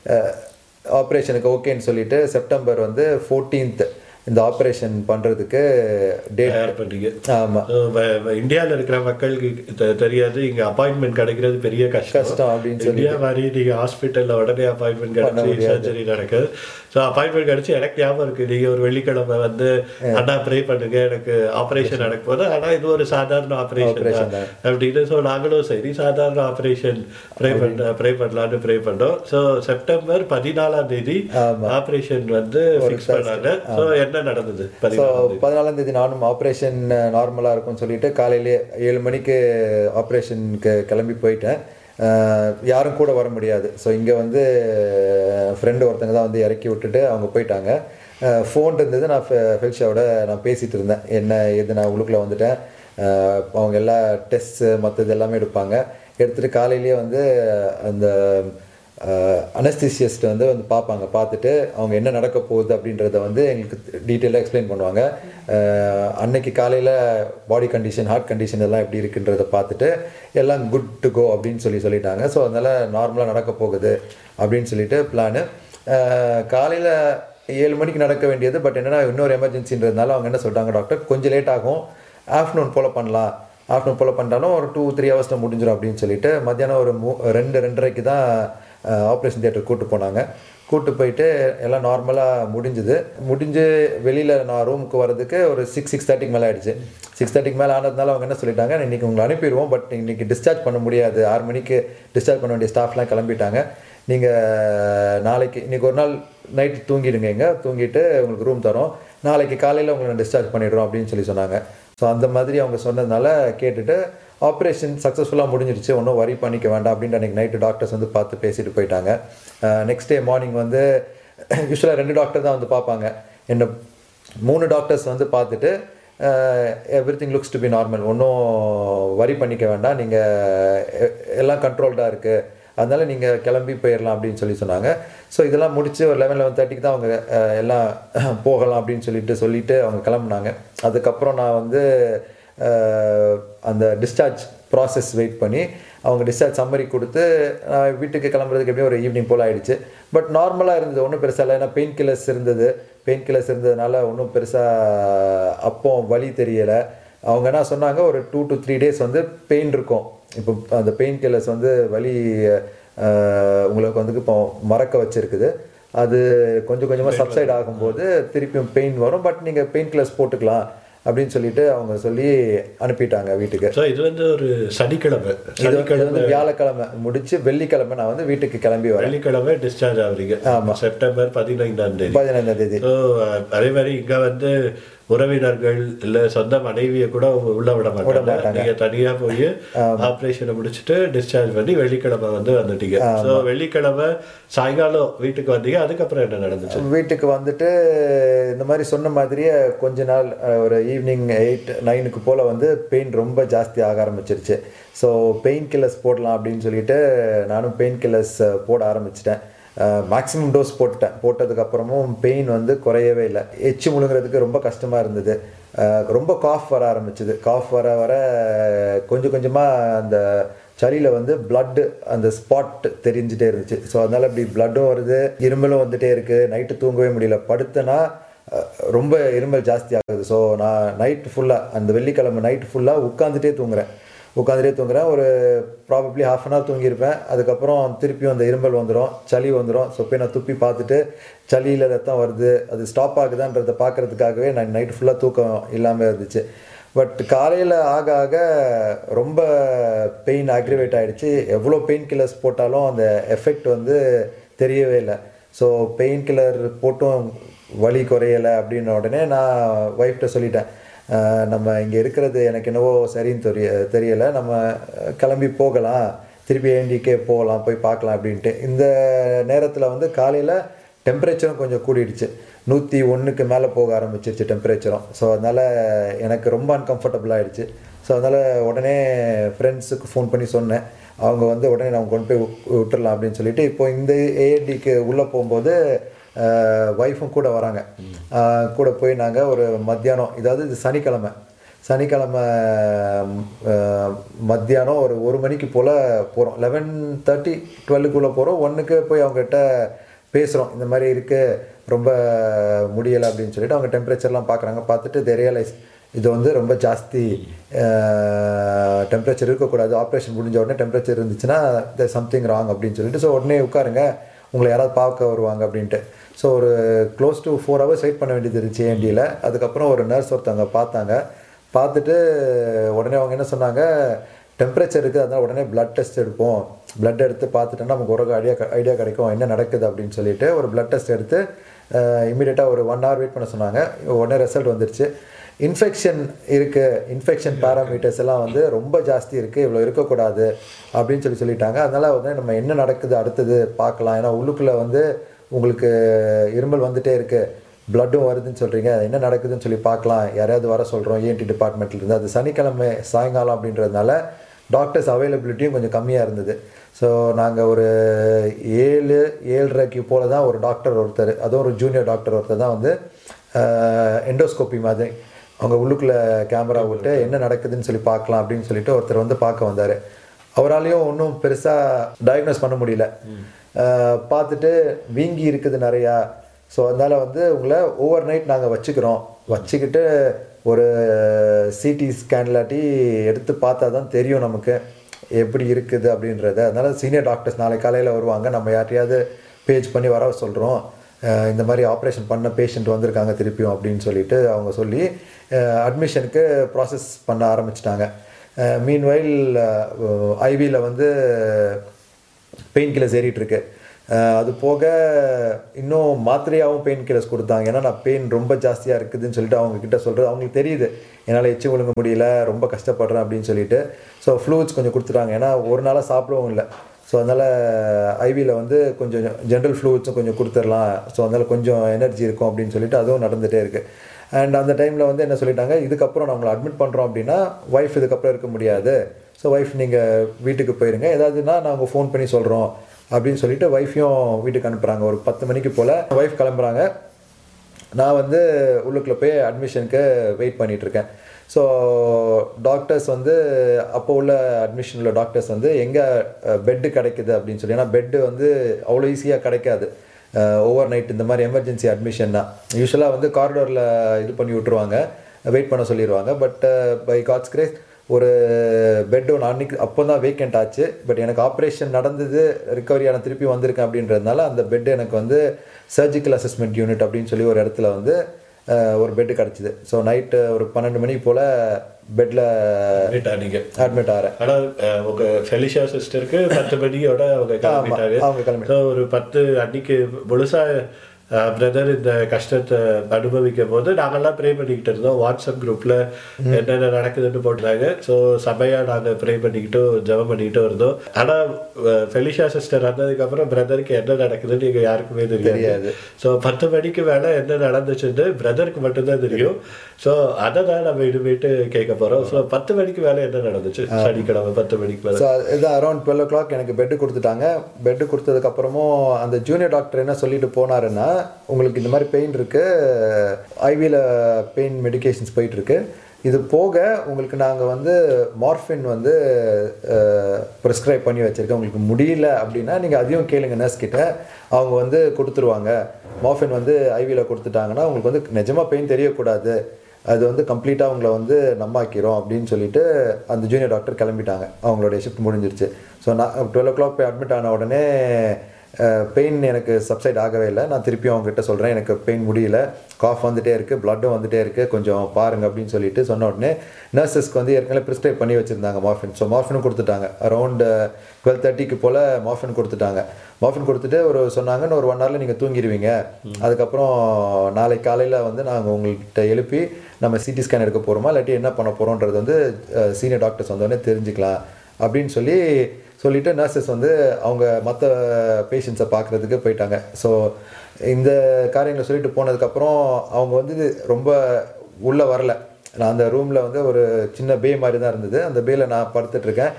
ஆப்ரேஷனுக்கு ஓகேன்னு சொல்லிட்டு செப்டம்பர் வந்து ஃபோர்டீன்த் இந்த ஆப்ரேஷன் பண்ணுறதுக்கு டேட் பண்ணீங்க. ஆமாம்,
இந்தியாவில் இருக்கிற மக்களுக்கு தெரியாது, இங்கே அப்பாயின்மெண்ட் கிடைக்கிறது பெரிய கஷ்டம் கஷ்டம் அப்படின்னு சொல்லி இந்தியா மாதிரி நீங்கள் ஹாஸ்பிட்டலில் உடனே அப்பாயின்மெண்ட் கிடைச்சி சர்ஜரி நடக்குது. ஸோ அப்பாயின்மெண்ட் கிடச்சி எனக்கு ஞாபகம் இருக்குது, நீங்கள் ஒரு வெள்ளிக்கிழமை வந்து அண்ணா ப்ரே பண்ணுங்க எனக்கு ஆப்ரேஷன் நடக்க போது, ஆனால் இது ஒரு சாதாரண ஆப்ரேஷன் அப்படின்னு. ஸோ நாங்களும் சரி சாதாரண ஆப்ரேஷன் ப்ரே பண்ண ப்ரே பண்ணலான்னு ப்ரே பண்ணோம். ஸோ செப்டம்பர் பதினாலாம் தேதி ஆப்ரேஷன் வந்து ஃபிக்ஸ் பண்ணாங்க. ஸோ என்ன நடந்தது?
பதினாலாம் தேதி நானும் ஆப்ரேஷன் நார்மலாக இருக்கும்னு சொல்லிட்டு காலையிலே ஏழு மணிக்கு ஆப்ரேஷனுக்கு கிளம்பி போயிட்டேன். யாரும் கூட வர முடியாது. ஸோ இங்கே வந்து ஃப்ரெண்டு ஒருத்தங்க தான் வந்து இறக்கி விட்டுட்டு அவங்க போயிட்டாங்க. ஃபோன் இருந்தது, நான் ஃபெல்ஷாவோட நான் பேசிகிட்டு இருந்தேன் என்ன எது, நான் உள்ளுக்குள்ளே வந்துட்டேன். அவங்க எல்லா டெஸ்ட்டு மற்றது எல்லாமே எடுப்பாங்க. எடுத்துகிட்டு காலையிலேயே வந்து அந்த அனஸ்தீசியஸ்ட் வந்து வந்து பார்ப்பாங்க. பார்த்துட்டு அவங்க என்ன நடக்க போகுது அப்படின்றத வந்து எங்களுக்கு டீட்டெயிலாக எக்ஸ்பிளைன் பண்ணுவாங்க. அன்னைக்கு காலையில் பாடி கண்டிஷன், ஹார்ட் கண்டிஷன் எல்லாம் எப்படி இருக்குன்றதை பார்த்துட்டு எல்லாம் குட் டு கோ அப்படின்னு சொல்லி சொல்லிட்டாங்க. ஸோ அதனால் நார்மலாக நடக்க போகுது அப்படின்னு சொல்லிட்டு பிளானு. காலையில் ஏழு மணிக்கு நடக்க வேண்டியது, பட் என்னென்னா இன்னொரு எமர்ஜென்சின்றதுனால அவங்க என்ன சொல்லிட்டாங்க, டாக்டர் கொஞ்சம் லேட் ஆகும், ஆஃப்டர்நூன் போல் பண்ணலாம், ஆஃப்டர்நூன் போல் பண்ணிட்டாலும் ஒரு டூ த்ரீ ஹவர்ஸில் முடிஞ்சிடும் அப்படின்னு சொல்லிட்டு மத்தியானம் ஒரு மூ ரெண்டு ரெண்டரைக்கு தான் ஆப்ரேஷன் தியேட்டர் கூப்பிட்டு போனாங்க. கூப்பிட்டு போயிட்டு எல்லாம் நார்மலாக முடிஞ்சுது. முடிஞ்சு வெளியில் நான் ரூமுக்கு வரதுக்கு ஒரு சிக்ஸ் சிக்ஸ் தேர்ட்டிக்கு மேலே ஆகிடுச்சு. சிக்ஸ் தேர்ட்டிக்கு மேலே ஆனதுனால அவங்க என்ன சொல்லிட்டாங்க, இன்றைக்கி உங்களை அனுப்பிடுவோம், பட் இன்றைக்கி டிஸ்சார்ஜ் பண்ண முடியாது, ஆறு மணிக்கு டிஸ்சார்ஜ் பண்ண வேண்டிய ஸ்டாஃப்லாம் கிளம்பிட்டாங்க, நீங்கள் நாளைக்கு இன்றைக்கி ஒரு நாள் நைட்டு தூங்கிடுங்க, எங்கே தூங்கிட்டு உங்களுக்கு ரூம் தரோம், நாளைக்கு காலையில் உங்களை நான் டிஸ்சார்ஜ் பண்ணிடுறோம் அப்படின்னு சொல்லி சொன்னாங்க. ஸோ அந்த மாதிரி அவங்க சொன்னதுனால கேட்டுட்டு ஆப்ரேஷன் சக்ஸஸ்ஃபுல்லாக முடிஞ்சிருச்சு, ஒன்றும் வரி பண்ணிக்க வேண்டாம் அப்படின்ட்டு அன்றைக்கி நைட்டு டாக்டர்ஸ் வந்து பார்த்து பேசிட்டு போயிட்டாங்க. நெக்ஸ்ட் டே மார்னிங் வந்து யூஸ்வலாக ரெண்டு டாக்டர் தான் வந்து பார்ப்பாங்க. என்ன மூணு டாக்டர்ஸ் வந்து பார்த்துட்டு every thing looks to be normal, ஒன்றும் வரி பண்ணிக்க வேண்டாம், நீங்கள் எல்லாம் கண்ட்ரோல்டாக இருக்குது, அதனால் நீங்கள் கிளம்பி போயிடலாம் அப்படின்னு சொல்லி சொன்னாங்க. ஸோ இதெல்லாம் முடித்து ஒரு லெவன் லெவன் தேர்ட்டிக்கு தான் அவங்க எல்லாம் போகலாம் அப்படின்னு சொல்லிட்டு சொல்லிவிட்டு அவங்க கிளம்புனாங்க. அதுக்கப்புறம் நான் வந்து அந்த டிஸ்சார்ஜ் ப்ராசஸ் வெயிட் பண்ணி அவங்க டிஸ்சார்ஜ் சம்மரி கொடுத்து வீட்டுக்கு கிளம்புறதுக்கு எப்படியும் ஒரு ஈவினிங் போல் ஆகிடுச்சு. பட் நார்மலாக இருந்தது, ஒன்றும் பெருசாக இல்லை. ஏன்னா பெயின் கில்லர்ஸ் இருந்தது, பெயின் கில்லர்ஸ் இருந்ததுனால ஒன்றும் பெருசாக அப்போ வலி தெரியலை. அவங்க என்ன சொன்னாங்க, ஒரு டூ டு த்ரீ டேஸ் வந்து பெயின் இருக்கும். இப்போ அந்த பெயின் கில்லர்ஸ் வந்து வலி உங்களுக்கு வந்து இப்போ மறக்க வச்சுருக்குது, அது கொஞ்சம் கொஞ்சமாக சப்சைட் ஆகும்போது திருப்பியும் பெயின் வரும், பட் நீங்கள் பெயின் கில்லர்ஸ் போட்டுக்கலாம் அப்படின்னு சொல்லிட்டு அவங்க சொல்லி அனுப்பிட்டாங்க வீட்டுக்கு.
ஸோ இது வந்து ஒரு சனிக்கிழமை,
இது வந்து வியாழக்கிழமை முடிச்சு வெள்ளிக்கிழமை நான் வந்து வீட்டுக்கு கிளம்பி வரேன்.
வெள்ளிக்கிழமை டிஸ்சார்ஜ் ஆகுறீங்க.
ஆமாம்,
செப்டம்பர் பதினைந்தாம் தேதி
பதினைந்தாம் தேதி.
ஸோ அதே மாதிரி இங்கே வந்து உறவினர்கள் இல்லை சொந்த மனைவியை கூட உள்ள விட மாட்டாங்க. நீங்கள் தனியாக போய் ஆப்ரேஷனை முடிச்சுட்டு டிஸ்சார்ஜ் பண்ணி வெள்ளிக்கிழமை வந்து வந்துட்டீங்க. ஸோ வெள்ளிக்கிழமை சாயங்காலம் வீட்டுக்கு வந்தீங்க. அதுக்கப்புறம் என்ன நடந்துச்சு?
வீட்டுக்கு வந்துட்டு இந்த மாதிரி சொன்ன மாதிரியே கொஞ்ச நாள் ஒரு ஈவினிங் எயிட் நைனுக்கு போல் வந்து பெயின் ரொம்ப ஜாஸ்தி ஆக ஆரம்பிச்சிருச்சு. ஸோ பெயின் கில்லர்ஸ் போடலாம் அப்படின்னு சொல்லிட்டு நானும் பெயின் கில்லர்ஸ் போட ஆரம்பிச்சிட்டேன். மேக்ஸிமம் டோஸ் போட்டுட்டேன். போட்டதுக்கப்புறமும் பெயின் வந்து குறையவே இல்லை. எச்சி முழுங்கிறதுக்கு ரொம்ப கஷ்டமாக இருந்தது. ரொம்ப காஃப் வர ஆரம்பிச்சிது. காஃப் வர வர கொஞ்சம் கொஞ்சமாக அந்த சளியில் வந்து பிளட்டு அந்த ஸ்பாட் தெரிஞ்சிட்டே இருந்துச்சு. ஸோ அதனால் இப்படி பிளட்டும் வருது, இருமலும் வந்துகிட்டே இருக்குது. நைட்டு தூங்கவே முடியல. படுத்தனா ரொம்ப இருமல் ஜாஸ்தி ஆகுது. ஸோ நான் நைட்டு ஃபுல்லாக அந்த வெள்ளிக்கிழமை நைட்டு ஃபுல்லாக உட்காந்துட்டே தூங்குறேன். உட்காந்துட்டே தூங்குறேன். ஒரு ப்ராபப்ளி ஹாஃப் அன் ஹவர் தூங்கியிருப்பேன். அதுக்கப்புறம் திருப்பியும் அந்த இருமல் வந்துடும், சளி வந்துடும். ஸோ போய் நான் துப்பி பார்த்துட்டு சளியில் ரத்தம் வருது, அது ஸ்டாப் ஆகுதான்றதை பார்க்குறதுக்காகவே நான் நைட்டு ஃபுல்லாக தூக்கம் இல்லாமல் இருந்துச்சு. பட் காலையில் ஆக ஆக ரொம்ப பெயின் அக்ரிவேட் ஆகிடுச்சு. எவ்வளோ பெயின் கில்லர்ஸ் போட்டாலும் அந்த எஃபெக்ட் வந்து தெரியவே இல்லை. ஸோ பெயின் கில்லர் போட்டும் வலி குறையலை அப்படின்ன உடனே நான் ஒய்ஃப்கிட்ட சொல்லிட்டேன், நம்ம இங்கே இருக்கிறது எனக்கு என்னவோ சரின்னு தெரிய தெரியலை நம்ம கிளம்பி போகலாம், திருப்பி ஏண்டிக்கே போகலாம், போய் பார்க்கலாம் அப்படின்ட்டு. இந்த நேரத்தில் வந்து காலையில் டெம்பரேச்சரும் கொஞ்சம் கூடிடுச்சு, நூற்றி ஒன்றுக்கு மேலே போக ஆரம்பிச்சிருச்சு டெம்பரேச்சரும். ஸோ அதனால் எனக்கு ரொம்ப அன்கம்ஃபர்டபுள் ஆகிடுச்சு. ஸோ அதனால் உடனே ஃப்ரெண்ட்ஸுக்கு ஃபோன் பண்ணி சொன்னேன். அவங்க வந்து உடனே நம்ம கொண்டு போய் விட்டுடலாம் அப்படின்னு சொல்லிட்டு, இப்போ இந்த ஏஎன்டிக்கு உள்ளே போகும்போது ஒய்ஃபும் கூட வராங்க. கூட போய் நாங்கள் ஒரு மத்தியானம், இதாவது இது சனிக்கிழமை சனிக்கிழமை மத்தியானம் ஒரு ஒரு மணிக்கு போல் போகிறோம். லெவன் தேர்ட்டி டுவெல்லுக்குள்ளே போகிறோம். ஒன்றுக்கு போய் அவங்ககிட்ட பேசுகிறோம், இந்த மாதிரி இருக்குது, ரொம்ப முடியலை அப்படின்னு சொல்லிட்டு. அவங்க டெம்பரேச்சர்லாம் பார்க்குறாங்க. பார்த்துட்டு தே ரியலைஸ் இது வந்து ரொம்ப ஜாஸ்தி டெம்பரேச்சர் இருக்கக்கூடாது, ஆப்ரேஷன் முடிஞ்ச உடனே டெம்பரேச்சர் இருந்துச்சுன்னா தேர் சம்திங் ராங் அப்படின்னு சொல்லிட்டு, ஸோ உடனே உட்காருங்க, உங்களை யாராவது பார்க்க வருவாங்க அப்படின்ட்டு. ஸோ ஒரு close to four hours wait பண்ண வேண்டியது இருந்துச்சு ஏஎன்டியில். அதுக்கப்புறம் ஒரு நர்ஸ் ஒருத்தவங்க பார்த்தாங்க. பார்த்துட்டு உடனே அவங்க என்ன சொன்னாங்க, டெம்பரேச்சர் இருக்குது, அதனால் உடனே பிளட் டெஸ்ட் எடுப்போம், பிளட் எடுத்து பார்த்துட்டோன்னா நமக்கு ஒரு ஐடியா ஐடியா கிடைக்கும் என்ன நடக்குது அப்படின்னு சொல்லிட்டு ஒரு பிளட் டெஸ்ட் எடுத்து இமீடியட்டாக ஒரு ஒன் ஹவர் வெயிட் பண்ண சொன்னாங்க. உடனே ரிசல்ட் வந்துடுச்சு. இன்ஃபெக்ஷன் இருக்குது, இன்ஃபெக்ஷன் பேராமீட்டர்ஸ் எல்லாம் வந்து ரொம்ப ஜாஸ்தி இருக்குது, இவ்வளோ இருக்கக்கூடாது அப்படின்னு சொல்லி சொல்லிட்டாங்க. அதனால் வந்து நம்ம என்ன நடக்குது அடுத்தது பார்க்கலாம். ஏன்னா உள்ளுக்குள்ளே வந்து உங்களுக்கு இருமல் வந்துகிட்டே இருக்குது, பிளட்டும் வருதுன்னு சொல்கிறீங்க, என்ன நடக்குதுன்னு சொல்லி பார்க்கலாம், யாரையாவது வர சொல்கிறோம் ஏஎன்டி டிபார்ட்மெண்ட்லேருந்து. அது சனிக்கிழமை சாயங்காலம் அப்படின்றதுனால டாக்டர்ஸ் அவைலபிலிட்டியும் கொஞ்சம் கம்மியாக இருந்தது. ஸோ நாங்கள் ஒரு ஏழு ஏழரைக்கு போல் தான் ஒரு டாக்டர் ஒருத்தர், அதுவும் ஒரு ஜூனியர் டாக்டர் ஒருத்தர் தான் வந்து எண்டோஸ்கோப்பி மாதிரி அவங்க உள்ளுக்குள்ளே கேமரா விட்டு என்ன நடக்குதுன்னு சொல்லி பார்க்கலாம் அப்படின்னு சொல்லிட்டு ஒருத்தர் வந்து பார்க்க வந்தார். அவராலையும் ஒன்றும் பெருசாக டயக்னோஸ் பண்ண முடியல. பார்த்துட்டு வீங்கி இருக்குது நிறையா, ஸோ அதனால் வந்து உங்களை ஓவர் நைட் நாங்கள் வச்சுக்கிறோம், வச்சுக்கிட்டு ஒரு சிடி ஸ்கேன்லாட்டி எடுத்து பார்த்தா தான் தெரியும் நமக்கு எப்படி இருக்குது அப்படின்றத. அதனால் சீனியர் டாக்டர்ஸ் நாளை காலையில் வருவாங்க, நம்ம யார்ட்டையாவது பேஜ் பண்ணி வர சொல்கிறோம், இந்த மாதிரி ஆப்ரேஷன் பண்ண பேஷண்ட் வந்திருக்காங்க திருப்பியும் அப்படின்னு சொல்லிட்டு அவங்க சொல்லி அட்மிஷனுக்கு ப்ராசஸ் பண்ண ஆரம்பிச்சிட்டாங்க. மீன்வைல் ஐவியில் வந்து பெயின் கில்லர்ஸ் ஏறிட்டுருக்கு. அது போக இன்னும் மாத்திரையாகவும் பெயின் கில்லர்ஸ் கொடுத்தாங்க. ஏன்னா நான் பெயின் ரொம்ப ஜாஸ்தியாக இருக்குதுன்னு சொல்லிட்டு அவங்கக்கிட்ட சொல்கிறது அவங்களுக்கு தெரியுது, என்னால் எச்சி ஒழுங்க முடியல, ரொம்ப கஷ்டப்படுறேன் அப்படின்னு சொல்லிட்டு. ஸோ ஃப்ளூயிட்ஸ் கொஞ்சம் கொடுத்துட்டாங்க, ஏன்னா ஒரு நாளாக சாப்பிடவும் இல்லை. ஸோ அதனால் ஐவியில் வந்து கொஞ்சம் ஜென்ரல் ஃப்ளூயிட்ஸும் கொஞ்சம் கொடுத்துடலாம், ஸோ அதனால் கொஞ்சம் எனர்ஜி இருக்கும் அப்படின்னு சொல்லிட்டு அதுவும் நடந்துகிட்டே இருக்குது. அண்ட் அந்த டைமில் வந்து என்ன சொல்லிட்டாங்க, இதுக்கப்புறம் நான் உங்களை அட்மிட் பண்ணுறோம் அப்படின்னா ஒய்ஃப் இதுக்கப்புறம் இருக்க முடியாது, ஸோ ஒய்ஃப் நீங்கள் வீட்டுக்கு போயிருங்க, ஏதாவதுன்னா நாங்கள் ஃபோன் பண்ணி சொல்கிறோம் அப்படின்னு சொல்லிட்டு ஒய்ஃபையும் வீட்டுக்கு அனுப்புகிறாங்க. ஒரு பத்து மணிக்கு போல் ஒய்ஃப் கிளம்புறாங்க. நான் வந்து உள்ளுக்குள்ளே போய் அட்மிஷனுக்கு வெயிட் பண்ணிகிட்ருக்கேன். ஸோ டாக்டர்ஸ் வந்து அப்போ உள்ள அட்மிஷன் உள்ள டாக்டர்ஸ் வந்து எங்கே பெட்டு கிடைக்குது அப்படின்னு சொல்லி, ஏன்னா பெட்டு வந்து அவ்வளோ ஈஸியாக கிடைக்காது ஓவர் நைட் இந்த மாதிரி எமர்ஜென்சி அட்மிஷன்னா. யூஸ்வலாக வந்து காரிடோரில் இது பண்ணி விட்ருவாங்க, வெயிட் பண்ண சொல்லிடுவாங்க. பட் பை காட்ஸ் கிரேஸ் ஒரு பெட் ஒன்று அன்றைக்கி அப்போ தான் வேக்கண்ட் ஆச்சு. பட் எனக்கு ஆப்ரேஷன் நடந்தது, ரிக்கவரியான திருப்பி வந்திருக்கேன் அப்படின்றதுனால அந்த பெட் எனக்கு வந்து சர்ஜிக்கல் அசஸ்மெண்ட் யூனிட் அப்படின்னு சொல்லி ஒரு இடத்துல வந்து ஒரு பெட்டு கிடச்சிது. ஸோ நைட்டு ஒரு பன்னெண்டு மணிக்கு போல் பெட்டில் அட்மிட் ஆகிறேன்.
ஆனால் உங்கள் ஃபெலிஷா சிஸ்டருக்கு பத்து மணியோட அவங்க கிளம்பிட்டாரு.
அவங்க கிளம்பி
ஸோ ஒரு பத்து அன்னைக்கு முழுசாக பிரதர் இந்த கஷ்டத்தை அனுபவிக்கும் போது நாங்கள்லாம் ப்ரே பண்ணிக்கிட்டு இருந்தோம். வாட்ஸ்அப் குரூப்பில் என்னென்ன நடக்குதுன்னு போட்டுருந்தாங்க. ஸோ சபையாக நாங்கள் ப்ரே பண்ணிக்கிட்டும் ஜெபம் பண்ணிக்கிட்டும் இருந்தோம். ஆனால் ஃபெலிஷா சிஸ்டர் வந்ததுக்கப்புறம் பிரதருக்கு என்ன நடக்குதுன்னு எங்கள் யாருக்குமே தெரியாது. ஸோ பத்து மணிக்கு மேலே என்ன நடந்துச்சுன்னு பிரதருக்கு மட்டும்தான் தெரியும். ஸோ அதை தான் நம்ம இனிமேட்டு கேட்க போகிறோம். ஸோ பத்து மணிக்கு மேலே என்ன நடந்துச்சு சனிக்கிழமை பத்து மணிக்கு மேலே?
ஸோ இது அரௌண்ட் டுவெல் ஓ கிளாக் எனக்கு பெட்டு கொடுத்துட்டாங்க. பெட்டு கொடுத்ததுக்கப்புறமும் அந்த ஜூனியர் டாக்டர் என்ன சொல்லிட்டு போனாருன்னா, உங்களுக்கு இந்த மாதிரி பெயின் இருக்குது, ஐவியில் பெயின் மெடிக்கேஷன்ஸ் போயிட்டுருக்கு, இது போக உங்களுக்கு நாங்கள் வந்து மார்ஃபின் வந்து ப்ரிஸ்கிரைப் பண்ணி வச்சுருக்கேன், உங்களுக்கு முடியல அப்படின்னா நீங்கள் அதையும் கேளுங்க நர்ஸ் கிட்ட, அவங்க வந்து கொடுத்துருவாங்க. மார்ஃபின் வந்து ஐவியில் கொடுத்துட்டாங்கன்னா உங்களுக்கு வந்து நிஜமாக பெயின் தெரியக்கூடாது, அது வந்து கம்ப்ளீட்டாக அவங்கள வந்து நம்மாக்கிறோம் அப்படின்னு சொல்லிட்டு அந்த ஜூனியர் டாக்டர் கிளம்பிட்டாங்க. அவங்களுடைய ஷிஃப்ட் முடிஞ்சிருச்சு. ஸோ நான் டுவெல் ஓ கிளாக் போய் அட்மிட் ஆன உடனே பெயின் எனக்கு சப்சைட் ஆகவே இல்லை. நான் திருப்பியும் அவங்ககிட்ட சொல்கிறேன், எனக்கு பெயின் முடியல, காஃப் வந்துகிட்டே இருக்குது, ப்ளட்டும் வந்துகிட்டே இருக்குது, கொஞ்சம் பாருங்கள் அப்படின்னு சொல்லிட்டு சொன்ன உடனே நர்சஸ்க்கு வந்து ஏற்கனவே ப்ரிஸ்கிரைப் பண்ணி வச்சுருந்தாங்க மார்ஃபின். ஸோ மார்ஃபினும் கொடுத்துட்டாங்க. அரௌண்ட் டுவெல் தேர்ட்டிக்கு போல் மார்ஃபின் கொடுத்துட்டாங்க. மார்ஃபின் கொடுத்துட்டு ஒரு சொன்னாங்கன்னு ஒரு ஒன் ஹவரில் நீங்கள் தூங்கிடுவீங்க, அதுக்கப்புறம் நாளைக்கு காலையில் வந்து நாங்கள் உங்கள்கிட்ட எழுப்பி நம்ம சிடி ஸ்கேன் எடுக்க போகிறோமா இல்லாட்டி என்ன பண்ண போகிறோன்றது வந்து சீனியர் டாக்டர்ஸ் வந்தோடனே தெரிஞ்சுக்கலாம் அப்படின்னு சொல்லி சொல்லிவிட்டு நர்சஸ் வந்து அவங்க மற்ற பேஷண்ட்ஸை பார்க்குறதுக்கு போயிட்டாங்க. ஸோ இந்த காரியங்களை சொல்லிட்டு போனதுக்கப்புறம் அவங்க வந்து ரொம்ப உள்ளே வரல. நான் அந்த ரூமில் வந்து ஒரு சின்ன பே மாதிரி தான் இருந்தது. அந்த பேயில் நான் படுத்துட்ருக்கேன்.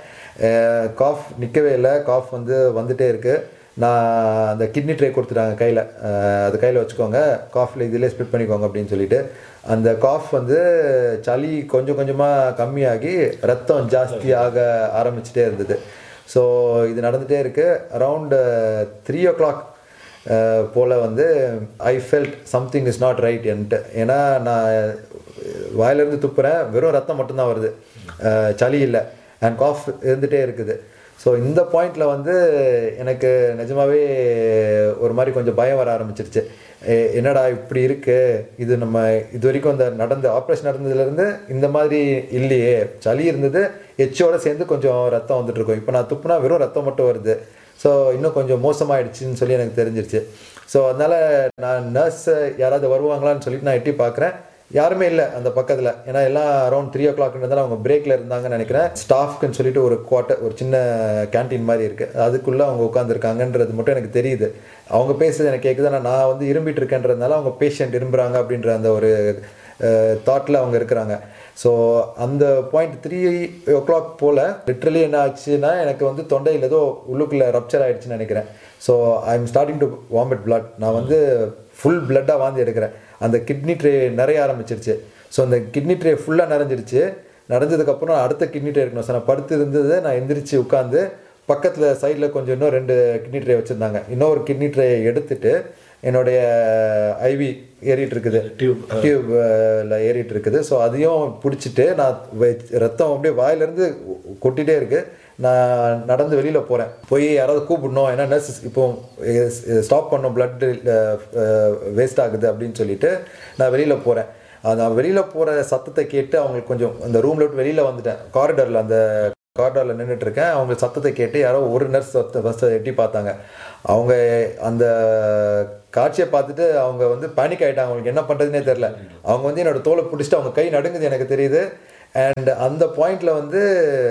காஃப் நிற்கவே இல்லை, காஃப் வந்து வந்துகிட்டே இருக்குது. நான் அந்த கிட்னி ட்ரே கொடுத்துட்டாங்க கையில், அது கையில் வச்சுக்கோங்க, காஃபில் இதிலே ஸ்ப்ளிட் பண்ணிக்கோங்க அப்படின்னு சொல்லிட்டு அந்த காஃப் வந்து சளி கொஞ்சம் கொஞ்சமாக கம்மியாகி ரத்தம் ஜாஸ்தியாக ஆரம்பிச்சிட்டே இருந்தது. ஸோ இது நடந்துகிட்டே இருக்குது. அரவுண்டு த்ரீ ஓ கிளாக் போல் வந்து I felt something is not right என்ட்டு. ஏன்னா நான் வாயிலிருந்து துப்புறேன், வெறும் ரத்தம் மட்டும்தான் வருது, சளி இல்லை, அண்ட் காஃப் இருந்துகிட்டே இருக்குது. ஸோ இந்த பாயிண்டில் வந்து எனக்கு நிஜமாகவே ஒரு மாதிரி கொஞ்சம் பயம் வர ஆரம்பிச்சிருச்சு. என்னடா இப்படி இருக்குது, இது நம்ம இது வரைக்கும் அந்த நடந்த ஆப்ரேஷன் நடந்ததுலேருந்து இந்த மாதிரி இல்லையே, சளி இருந்தது, எச்சோடு சேர்ந்து கொஞ்சம் ரத்தம் வந்துட்டுருக்கோம், இப்போ நான் துப்புனா வெறும் ரத்தம் மட்டும் வருது, ஸோ இன்னும் கொஞ்சம் மோசமாகிடுச்சின்னு சொல்லி எனக்கு தெரிஞ்சிருச்சு. ஸோ அதனால் நான் நர்ஸ் யாராவது வருவாங்களான்னு சொல்லிட்டு நான் எட்டி பார்க்குறேன், யாருமே இல்லை அந்த பக்கத்தில். ஏன்னா எல்லாம் அரௌண்ட் த்ரீ ஓ கிளாக்ன்றதால அவங்க பிரேக்கில் இருந்தாங்கன்னு நினைக்கிறேன். ஸ்டாஃப்க்குன்னு சொல்லிட்டு ஒரு குவார்ட்டர், ஒரு சின்ன கேன்டீன் மாதிரி இருக்குது, அதுக்குள்ளே அவங்க உட்காந்துருக்காங்கன்றது மட்டும் எனக்கு தெரியுது. அவங்க பேசுறது எனக்கு கேட்குது. ஆனால் நான் வந்து இரும்பிட்டு இருக்கேன்றதுனால அவங்க பேஷண்ட் இரும்புறாங்க அப்படின்ற அந்த ஒரு தாட்டில் அவங்க இருக்கிறாங்க. ஸோ அந்த பாயிண்ட் த்ரீ ஓ கிளாக் போல் லிட்ரலி என்ன ஆச்சுன்னா எனக்கு வந்து தொண்டையில் ஏதோ உள்ளுக்குள்ளே ரப்சர் ஆகிடுச்சுன்னு நினைக்கிறேன். So I am starting to vomit blood. நான் வந்து ஃபுல் பிளட்டாக வாந்தி எடுக்கிறேன். அந்த கிட்னி ட்ரே நிறைய ஆரம்பிச்சிருச்சு. ஸோ அந்த கிட்னி ட்ரே ஃபுல்லாக நிறைஞ்சிருச்சு. நிறைஞ்சதுக்கப்புறம் அடுத்த கிட்னி ட்ரே இருக்கணும். ஸோ நான் படுத்து இருந்தது, நான் எந்திரிச்சு உட்காந்து பக்கத்தில் சைடில் கொஞ்சம் இன்னும் ரெண்டு கிட்னி ட்ரே வச்சுருந்தாங்க. இன்னொரு கிட்னி ட்ரேயை எடுத்துட்டு என்னுடைய ஐவி ஏறிட்டு இருக்குது, டியூப் டியூப்பில் ஏறிட்டு இருக்குது. ஸோ அதையும் பிடிச்சிட்டு நான் ரத்தம் அப்படியே வாயிலேருந்து கொட்டிகிட்டே இருக்குது. நான் நடந்து வெளியில் போகிறேன், போய் யாராவது கூப்பிடணும், ஏன்னா நர்ஸ் இப்போ ஸ்டாப் பண்ணோம், பிளட் வேஸ்ட் ஆகுது அப்படின்னு சொல்லிட்டு நான் வெளியில் போகிறேன். நான் வெளியில் போகிற சத்தத்தை கேட்டு அவங்களுக்கு கொஞ்சம் அந்த ரூமில் விட்டு வெளியில் வந்துட்டேன். காரிடாரில் அந்த காரிடாரில் நின்றுட்டுருக்கேன். அவங்க சத்தத்தை கேட்டு யாரோ ஒரு நர்ஸ் ஃபஸ்ட்டு எட்டி பார்த்தாங்க. அவங்க அந்த காட்சியை பார்த்துட்டு அவங்க வந்து பேனிக் ஆகிட்டாங்க. அவங்களுக்கு என்ன பண்ணுறதுனே தெரில. அவங்க வந்து என்னோடய தோலை பிடிச்சிட்டு அவங்க கை நடுங்குது எனக்கு தெரியுது. அண்ட் அந்த பாயிண்டில் வந்து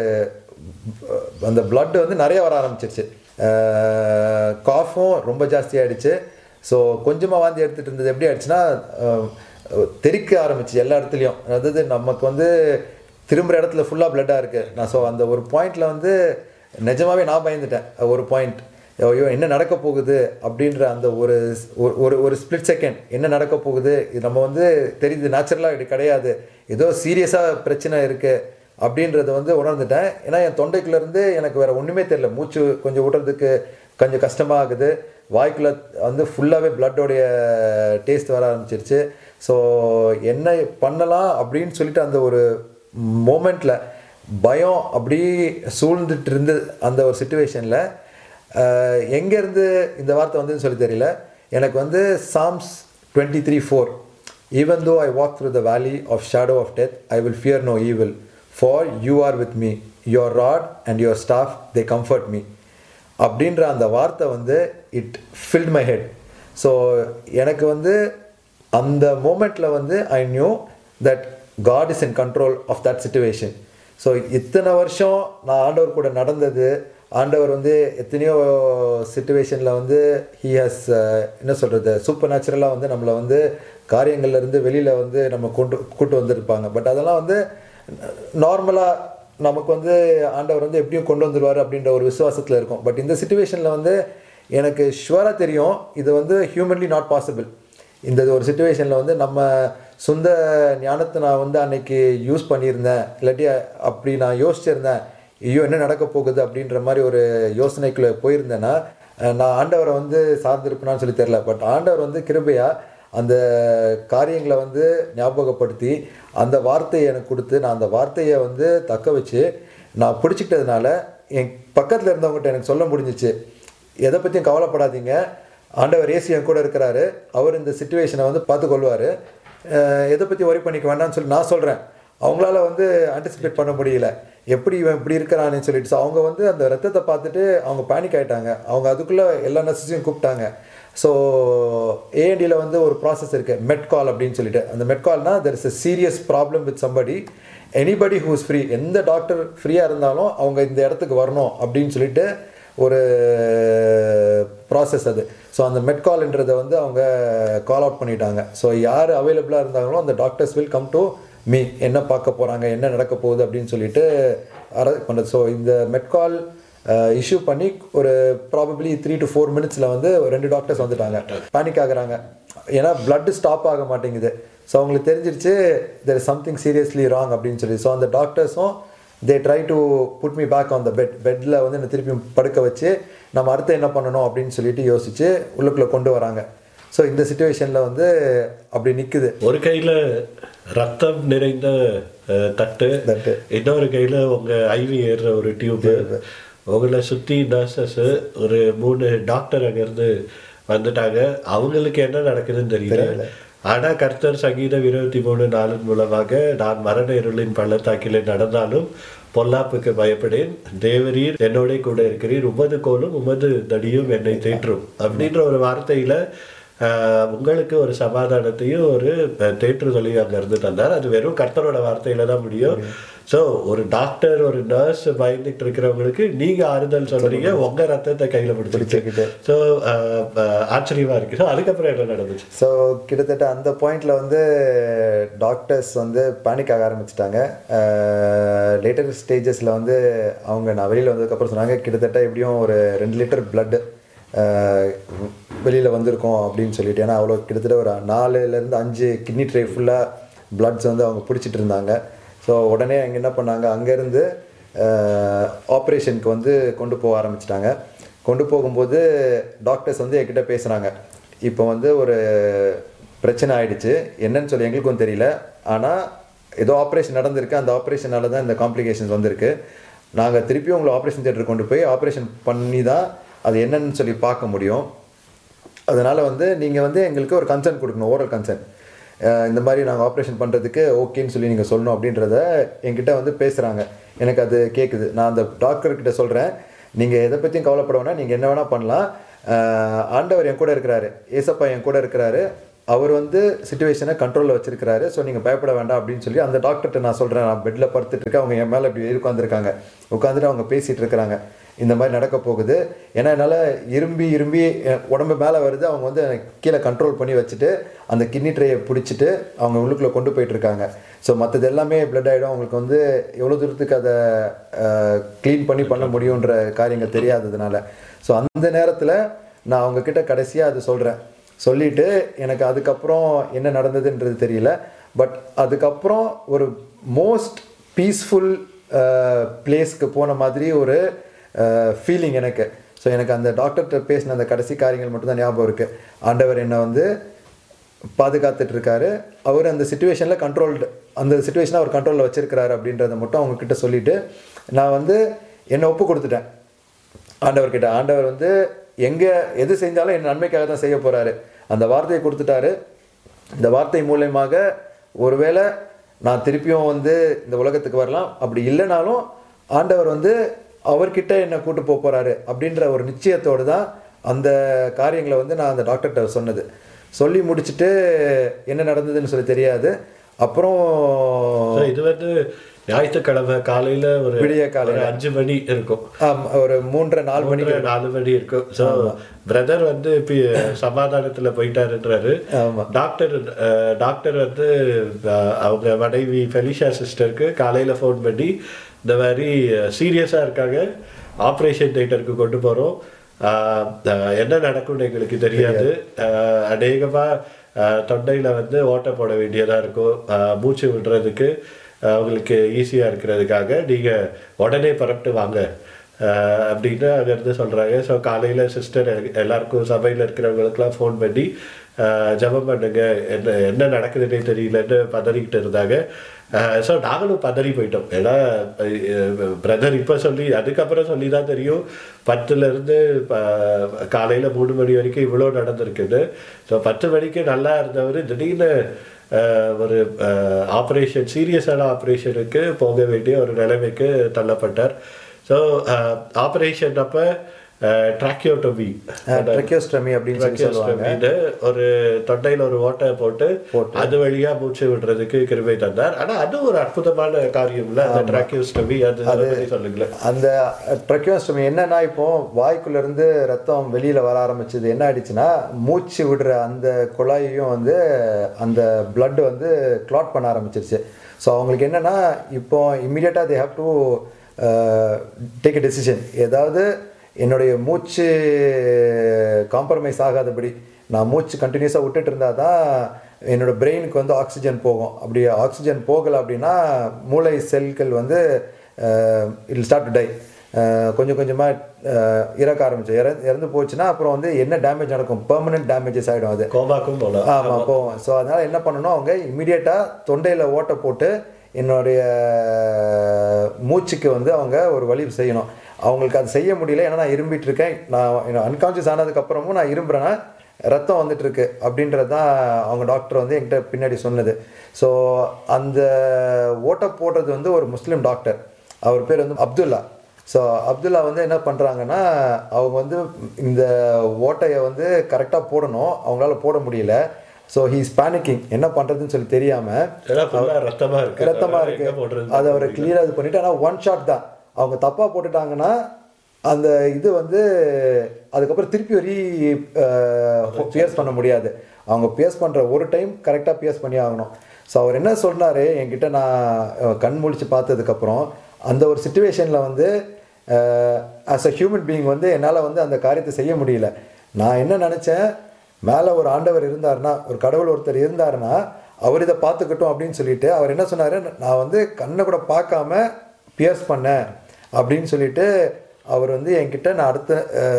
அந்த பிளட் வந்து நிறைய வர ஆரம்பிச்சிருச்சு. காஃபும் ரொம்ப ஜாஸ்தி ஆகிடுச்சு. ஸோ கொஞ்சமாக வாந்தி எடுத்துகிட்டு இருந்தது எப்படி ஆயிடுச்சுன்னா தெறிக்க ஆரம்பிச்சு எல்லா இடத்துலையும். அதாவது நமக்கு வந்து திரும்புகிற இடத்துல ஃபுல்லாக பிளட்டாக இருக்குது. நான் ஸோ அந்த ஒரு பாயிண்டில் வந்து நிஜமாகவே நான் பயந்துட்டேன். ஒரு பாயிண்ட், ஐயோ என்ன நடக்க போகுது அப்படின்ற அந்த ஒரு ஒரு ஒரு ஸ்பிளிட் செகண்ட், என்ன நடக்க போகுது, இது நம்ம வந்து தெரியுது நேச்சுரலாக இது கிடையாது, ஏதோ சீரியஸாக பிரச்சனை இருக்குது அப்படின்றத வந்து உணர்ந்துட்டேன். ஏன்னா என் தொண்டைக்குள்ளேருந்து எனக்கு வேறு ஒன்றுமே தெரியல. மூச்சு கொஞ்சம் விடுறதுக்கு கொஞ்சம் கஷ்டமாகுது. வாய்க்குள்ளே வந்து ஃபுல்லாகவே பிளட்டோடைய டேஸ்ட் வர ஆரம்பிச்சிருச்சு. ஸோ என்ன பண்ணலாம் அப்படின்னு சொல்லிட்டு அந்த ஒரு மோமெண்ட்டில் பயம் அப்படி சூழ்ந்துட்டு இருந்து அந்த ஒரு சிச்சுவேஷனில் எங்கேருந்து இந்த வார்த்தை வந்துன்னு சொல்லி தெரியல. எனக்கு வந்து Sam's twenty three four, even though I walk through the வேலி of shadow of death I will fear no evil for you are with me, your rod and your staff they comfort me அப்படின்ற அந்த வார்த்தை வந்து it field my head. So எனக்கு வந்து அந்த மூமெண்ட்டில் வந்து I knew that God is in control of that situation. So இத்தனை வருஷம் நான் ஆண்டவர் கூட நடந்தது, ஆண்டவர் வந்து எத்தனையோ சிச்சுவேஷனில் வந்து ஹி ஹாஸ் என்ன சொல்கிறது சூப்பர் நேச்சுரலாக வந்து நம்மளை வந்து காரியங்கள்லேருந்து வெளியில் வந்து நம்ம கொண்டு கூட்டு வந்திருப்பாங்க. பட் அதெல்லாம் வந்து நார்மலாக நமக்கு வந்து ஆண்டவர் வந்து எப்படியும் கொண்டு வந்துடுவார் அப்படின்ற ஒரு விசுவாசத்தில் இருக்கும். பட் இந்த சிச்சுவேஷனில் வந்து எனக்கு ஷுவராக தெரியும் இது வந்து ஹியூமன்லி நாட் பாசிபிள். இந்த ஒரு சிச்சுவேஷனில் வந்து நம்ம சொந்த ஞானத்தை நான் வந்து அன்னைக்கு யூஸ் பண்ணியிருந்தேன், இல்லாட்டி அப்படி நான் யோசிச்சிருந்தேன் ஐயோ என்ன நடக்க போகுது அப்படின்ற மாதிரி ஒரு யோசனைக்குள்ளே போயிருந்தேன்னா நான் ஆண்டவரை வந்து சார்ந்திருப்பேனான்னு சொல்லி தெரில. பட் ஆண்டவர் வந்து கிருபையாக அந்த காரியங்களை வந்து ஞாபகப்படுத்தி அந்த வார்த்தையை எனக்கு கொடுத்து நான் அந்த வார்த்தையை வந்து தக்க வச்சு நான் பிடிச்சிக்கிட்டதுனால என் பக்கத்தில் இருந்தவங்ககிட்ட எனக்கு சொல்ல முடிஞ்சிச்சு, எதை பற்றியும் கவலைப்படாதீங்க, ஆண்டவர் இயேசு என் கூட இருக்கிறாரு, அவர் இந்த சிச்சுவேஷனை வந்து பார்த்துக்கொள்வார், எதை பற்றி ஒரி பண்ணிக்க வேண்டாம்னு சொல்லி நான் சொல்கிறேன். அவங்களால வந்து ஆன்டிசிபேட் பண்ண முடியல, எப்படி இவன் இப்படி இருக்கிறான்னு சொல்லிட்டு. ஸோ அவங்க வந்து அந்த ரத்தத்தை பார்த்துட்டு அவங்க பேனிக் ஆகிட்டாங்க. அவங்க அதுக்குள்ளே எல்லா நர்சஸையும் கூப்பிட்டாங்க. ஸோ ஏஎன்டியில் வந்து ஒரு ப்ராசஸ் இருக்குது, மெட்கால் அப்படின்னு சொல்லிட்டு. அந்த மெட்கால்னா there is a serious problem with somebody, anybody who is free, எந்த டாக்டர் ஃப்ரீயாக இருந்தாலும் அவங்க இந்த இடத்துக்கு வரணும் அப்படின்னு சொல்லிட்டு ஒரு ப்ராசஸ் அது. ஸோ அந்த மெட்கால்ன்றதை வந்து அவங்க கால் அவுட் பண்ணிட்டாங்க. ஸோ யார் அவைலபிளாக இருந்தாங்களோ அந்த doctors will come to me, என்ன பார்க்க போகிறாங்க, என்ன நடக்க போகுது அப்படின்னு சொல்லிட்டு அரேஞ்ச் பண்ணுறது. ஸோ இந்த மெட்கால் இஷ்யூ பண்ணி ஒரு ப்ராபப்ளி த்ரீ டு ஃபோர் மினிட்ஸில் வந்து ரெண்டு டாக்டர்ஸ் வந்துட்டாங்க. பேனிக் ஆகுறாங்க, ஏன்னா பிளட்டு ஸ்டாப் ஆக மாட்டேங்குது. ஸோ அவங்களுக்கு தெரிஞ்சிருச்சு there is something seriously wrong அப்படின்னு சொல்லி. ஸோ அந்த டாக்டர்ஸும் they try to put me back on the bed, பெட்டில் வந்து என்னை திருப்பி படுக்க வச்சு நம்ம அடுத்து என்ன பண்ணணும் அப்படின்னு சொல்லிட்டு யோசிச்சு உள்ளுக்குள்ளே கொண்டு வராங்க. ஸோ இந்த சுச்சுவேஷனில் வந்து அப்படி நிற்குது.
ஒரு கையில் ரத்தம் நிறைந்த தட்டு, தட்டு இன்னொரு கையில் உங்கள் ஐவி ஏறுற ஒரு டியூப்பு, உங்களை சுற்றி நர்சஸ், ஒரு மூணு டாக்டர் அங்கேருந்து வந்துட்டாங்க. அவங்களுக்கு என்ன நடக்குதுன்னு தெரியல. ஆனால் கர்த்தர் சங்கீதம் இருபத்தி மூணு நாளின் மூலமாக நான் மரண இருளின் பள்ளத்தாக்கிலே நடந்தாலும் பொல்லாப்புக்கு பயப்படேன், தேவரீர் என்னோட கூட இருக்கிறீர், உமது கோலும் உமது தடியும் என்னை தேற்றும் அப்படின்ற ஒரு வார்த்தையில் உங்களுக்கு ஒரு சமாதானத்தையும் ஒரு தேற்றுதலையும் அங்கே இருந்து தந்தார். அது வெறும் கர்த்தரோட வார்த்தையில தான் முடியும். ஸோ ஒரு டாக்டர் ஒரு நர்ஸ் பயந்துட்டு இருக்கிறவங்களுக்கு நீங்க ஆறுதல் சொல்றீங்க, உங்க ரத்தத்தை கையில பிடிச்சிக்கிட்டு. ஸோ ஆச்சரியமா இருக்கு. ஸோ அதுக்கப்புறம் என்ன நடந்துச்சு?
ஸோ கிட்டத்தட்ட அந்த பாயிண்ட்ல வந்து டாக்டர்ஸ் வந்து பேனிக் ஆக ஆரம்பிச்சிட்டாங்க. லேட்டர் ஸ்டேஜஸ்ல வந்து அவங்க நான் வெளியில் வந்ததுக்கப்புறம் சொன்னாங்க, கிட்டத்தட்ட எப்படியும் ஒரு ரெண்டு லிட்டர் பிளட்டு வெளியில் வந்திருக்கோம் அப்படின்னு சொல்லிட்டு. ஏன்னா அவ்வளோ கிட்டத்தட்ட ஒரு நாலுலேருந்து அஞ்சு கிட்னி ட்ரை ஃபுல்லாக பிளட்ஸ் வந்து அவங்க பிடிச்சிட்டு இருந்தாங்க. ஸோ உடனே அங்கே என்ன பண்ணாங்க, அங்கேருந்து ஆப்ரேஷனுக்கு வந்து கொண்டு போக ஆரம்பிச்சிட்டாங்க. கொண்டு போகும்போது டாக்டர்ஸ் வந்து என்கிட்ட பேசுகிறாங்க, இப்போ வந்து ஒரு பிரச்சனை ஆகிடுச்சு, என்னன்னு சொல்லி எங்களுக்கும் தெரியல, ஆனால் ஏதோ ஆப்ரேஷன் நடந்திருக்கு, அந்த ஆப்ரேஷனால தான் இந்த காம்ப்ளிகேஷன்ஸ் வந்திருக்கு, நாங்கள் திருப்பியும் உங்களை ஆப்ரேஷன் தியேட்டருக்கு கொண்டு போய் ஆப்ரேஷன் பண்ணி தான் அது என்னன்னு சொல்லி பார்க்க முடியும். அதனால் வந்து நீங்கள் வந்து எங்களுக்கு ஒரு கன்சர்ன் கொடுக்கணும், ஓரல் கன்சர்ன், இந்த மாதிரி நாங்கள் ஆப்ரேஷன் பண்ணுறதுக்கு ஓகேன்னு சொல்லி நீங்கள் சொல்லணும் அப்படின்றத என்கிட்ட வந்து பேசுகிறாங்க. எனக்கு அது கேட்குது. நான் அந்த டாக்டர்கிட்ட சொல்கிறேன், நீங்கள் எதை பற்றியும் கவலைப்பட வேணாம், நீங்கள் என்ன வேணால் பண்ணலாம், ஆண்டவர் என் கூட இருக்கிறாரு, ஏசப்பா என் கூட இருக்கிறாரு, அவர் வந்து சிச்சுவேஷனை கண்ட்ரோலில் வச்சிருக்கிறாரு, ஸோ நீங்கள் பயப்பட வேண்டாம் அப்படின்னு சொல்லி அந்த டாக்டர்கிட்ட நான் சொல்கிறேன். நான் பெட்டில் படுத்துட்டு இருக்கேன், அவங்க என் மேலே இப்படி உட்காந்துருக்காங்க, உட்காந்துட்டு அவங்க பேசிகிட்டு இருக்கிறாங்க, இந்த மாதிரி நடக்க போகுது. ஏன்னா என்னால் இரும்பி இரும்பி உடம்பு மேலே வருது, அவங்க வந்து கீழே கண்ட்ரோல் பண்ணி வச்சுட்டு அந்த கிட்னி ட்ரையை பிடிச்சிட்டு அவங்க உள்ளுக்குள்ளே கொண்டு போயிட்டுருக்காங்க. ஸோ மற்றது எல்லாமே பிளட் ஆகிடும், அவங்களுக்கு வந்து எவ்வளோ தூரத்துக்கு அதை க்ளீன் பண்ணி பண்ண முடியுன்ற காரியங்கள் தெரியாததுனால. ஸோ அந்த நேரத்தில் நான் அவங்கக்கிட்ட கடைசியாக அது சொல்கிறேன். சொல்லிவிட்டு எனக்கு அதுக்கப்புறம் என்ன நடந்ததுன்றது தெரியல, பட் அதுக்கப்புறம் ஒரு மோஸ்ட் பீஸ்ஃபுல் பிளேஸ்க்கு போன மாதிரி ஒரு ஃபீலிங் எனக்கு. ஸோ எனக்கு அந்த டாக்டர்கிட்ட பேசின அந்த கடைசி காரியங்கள் மட்டும்தான் ஞாபகம் இருக்குது. ஆண்டவர் என்னை வந்து பாதுகாத்துட்ருக்காரு, அவர் அந்த சிச்சுவேஷனில் கண்ட்ரோல்டு, அந்த சிச்சுவேஷனை அவர் கண்ட்ரோலில் வச்சுருக்கிறாரு அப்படின்றத மட்டும் அவங்கக்கிட்ட சொல்லிவிட்டு நான் வந்து என்னை ஒப்பு கொடுத்துட்டேன் ஆண்டவர்கிட்ட. ஆண்டவர் வந்து எங்கே எது செஞ்சாலும் என் நன்மைக்காக தான் செய்ய போகிறாரு, அந்த வார்த்தையை கொடுத்துட்டாரு. இந்த வார்த்தை மூலயமாக ஒருவேளை நான் திருப்பியும் வந்து இந்த உலகத்துக்கு வரலாம், அப்படி இல்லைனாலும் ஆண்டவர் வந்து அவர்கிட்ட என்னை கூட்டு போக போகிறாரு அப்படின்ற ஒரு நிச்சயத்தோடு தான் அந்த காரியங்களை வந்து நான் அந்த டாக்டர்கிட்ட சொன்னது. சொல்லி முடிச்சுட்டு என்ன நடந்ததுன்னு சொல்லி தெரியாது. அப்புறம்
இது வந்து ஞாயிற்றுக்கிழமை காலையில் ஒரு விடிய காலையில் அஞ்சு மணி இருக்கும்,
ஒரு மூன்றரை நாலு மணி
நாலு மணி இருக்கும். ஸோ பிரதர் வந்து இப்போ சமாதானத்தில் போயிட்டாருன்றாரு. டாக்டர் டாக்டர் வந்து அவங்க மனைவி ஃபெலிஷா சிஸ்டருக்கு காலையில் ஃபோன் பண்ணி இந்த மாதிரி சீரியஸாக இருக்காங்க, ஆப்ரேஷன் தியேட்டருக்கு கொண்டு போகிறோம், என்ன நடக்கும்னு எங்களுக்கு தெரியாது, அநேகமாக தொண்டையில் வந்து ஓட்டை போட வேண்டியதாக இருக்கும், மூச்சு விடுறதுக்கு அவங்களுக்கு ஈஸியாக இருக்கிறதுக்காக நீங்கள் உடனே பரப்பிட்டு வாங்க அப்படின்னு அங்கேருந்து சொல்கிறாங்க. ஸோ காலையில் சிஸ்டர் எல்லாருக்கும் சபையில் இருக்கிறவங்களுக்குலாம் ஃபோன் பண்ணி ஜெபம் பண்ணுங்க, என்ன என்ன நடக்குதுன்னே தெரியலன்னு பதறிக்கிட்டு இருந்தாங்க. ஸோ நாங்களும் பதறி போயிட்டோம். ஏன்னா பிரதர் இப்போ சொல்லி அதுக்கப்புறம் சொல்லி தான் தெரியும் பத்துலேருந்து காலையில் மூணு மணி வரைக்கும் இவ்வளோ நடந்திருக்குது. ஸோ பத்து மணிக்கு நல்லா இருந்தவர் திடீர்னு ஒரு ஆப்ரேஷன், சீரியஸான ஆப்ரேஷனுக்கு போக வேண்டிய ஒரு நிலைமைக்கு தள்ளப்பட்டார். ஸோ ஆப்ரேஷன் அப்போ ட்ராக்கியோட்டோமி
ட்ராக்கியோஸ்டமி அப்படின்னு சொல்லி சொல்லுவாங்க.
ஒரு தொண்டையில் ஒரு ஓட்டை போட்டு அது வழியா மூச்சு விடுறதுக்கு கிருபை தந்தார். ஆனா அது ஒரு அற்புதமான காரியம் இல்லை அந்த ட்ராக்கியோஸ்டமி. அது சொல்லுங்களேன்.
அந்த ட்ராக்கியோஸ்டமி என்னன்னா, இப்போ வாய்க்குள்ள இருந்து ரத்தம் வெளியில வர ஆரம்பிச்சது என்ன ஆயிடுச்சுன்னா, மூச்சு விடுற அந்த குழாயையும் வந்து அந்த பிளட் வந்து கிளாட் பண்ண ஆரம்பிச்சிருச்சு. ஸோ அவங்களுக்கு என்னன்னா, இப்போ இம்மிடியேட்டா they have to take a decision. ஏதாவது என்னுடைய மூச்சு காம்ப்ரமைஸ் ஆகாதபடி நான் மூச்சு கண்டினியூஸாக விட்டுட்டு இருந்தால் தான் என்னோடய பிரெயினுக்கு வந்து ஆக்சிஜன் போகும். அப்படி ஆக்சிஜன் போகலை அப்படின்னா மூளை செல்கள் வந்து இட் ஸ்டார்ட் டு டை, கொஞ்சம் கொஞ்சமாக இறக்க ஆரம்பிச்சு இற இறந்து போச்சுன்னா அப்புறம் வந்து என்ன டேமேஜ் நடக்கும், பெர்மனன்ட் டேமேஜஸ் ஆகிடும். அது
கோமாக்கும் போகலாம்.
ஆமாம் போகும். ஸோ அதனால் என்ன பண்ணணும், அவங்க இம்மிடியேட்டாக தொண்டையில் ஓட்டை போட்டு என்னுடைய மூச்சுக்கு வந்து அவங்க ஒரு வழி செய்யணும். அவங்களுக்கு அது செய்ய முடியல, ஏன்னா நான் இரும்பிட்டு இருக்கேன், நான் அன்கான்ஷியஸ் ஆனதுக்கப்புறமும் நான் இரும்புறேன்னா ரத்தம் வந்துட்டுருக்கு அப்படின்றது தான் அவங்க டாக்டர் வந்து என்கிட்ட பின்னாடி சொன்னது. ஸோ அந்த ஓட்டை போடுறது வந்து ஒரு முஸ்லீம் டாக்டர், அவர் பேர் வந்து அப்துல்லா. ஸோ அப்துல்லா வந்து என்ன பண்ணுறாங்கன்னா, அவங்க வந்து இந்த ஓட்டையை வந்து கரெக்டாக போடணும், அவங்களால போட முடியல. ஸோ ஹீஸ் பேனிக்கிங், என்ன பண்ணுறதுன்னு சொல்லி தெரியாமல்
ரத்தமாக இருக்குது
ரத்தமாக இருக்குது அதை அவர் கிளியராக இது பண்ணிவிட்டு, ஆனால் ஒன் ஷாட் தான். அவங்க தப்பாக போட்டுட்டாங்கன்னா அந்த இது வந்து அதுக்கப்புறம் திருப்பி ரீ பியர்ஸ் பண்ண முடியாது. அவங்க பியர்ஸ் பண்ணுற ஒரு டைம் கரெக்டாக பியர்ஸ் பண்ணி ஆகணும். ஸோ அவர் என்ன சொன்னார் என்கிட்ட, நான் கண் முழிச்சு பார்த்ததுக்கப்புறம் அந்த ஒரு சிச்சுவேஷனில் வந்து ஆஸ் அ ஹியூமன் பீயிங் வந்து என்னால் வந்து அந்த காரியத்தை செய்ய முடியல. நான் என்ன நினச்சேன், மேலே ஒரு ஆண்டவர் இருந்தாருன்னா, ஒரு கடவுள் ஒருத்தர் இருந்தாருன்னா அவர் இதை பார்த்துக்கட்டும் அப்படின்னு சொல்லிட்டு அவர் என்ன சொன்னார், நான் வந்து கண்ணை கூட பார்க்காம பியர்ஸ் பண்ணேன் அப்படின்னு சொல்லிட்டு அவர் வந்து என்கிட்ட, நான் அடுத்த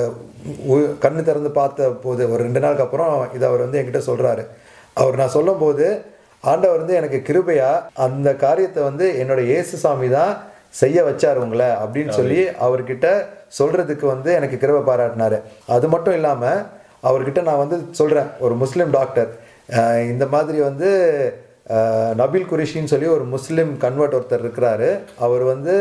கண்ணு திறந்து பார்த்த போது ஒரு ரெண்டு நாளுக்கு அப்புறம் இதை அவர் வந்து என்கிட்ட சொல்கிறாரு. அவர் நான் சொல்லும் போது ஆண்டவர் வந்து எனக்கு கிருபையா அந்த காரியத்தை வந்து என்னோட இயேசு சாமி தான் செய்ய வச்சார் உங்களை அப்படின்னு சொல்லி அவர்கிட்ட சொல்கிறதுக்கு வந்து எனக்கு கிருபை பாராட்டினார். அது மட்டும் இல்லாமல் அவர்கிட்ட நான் வந்து சொல்கிறேன், ஒரு முஸ்லீம் டாக்டர் இந்த மாதிரி வந்து நபீல் குரேஷின்னு சொல்லி ஒரு முஸ்லீம் கன்வெர்ட் ஒருத்தர் இருக்கிறாரு, அவர் வந்து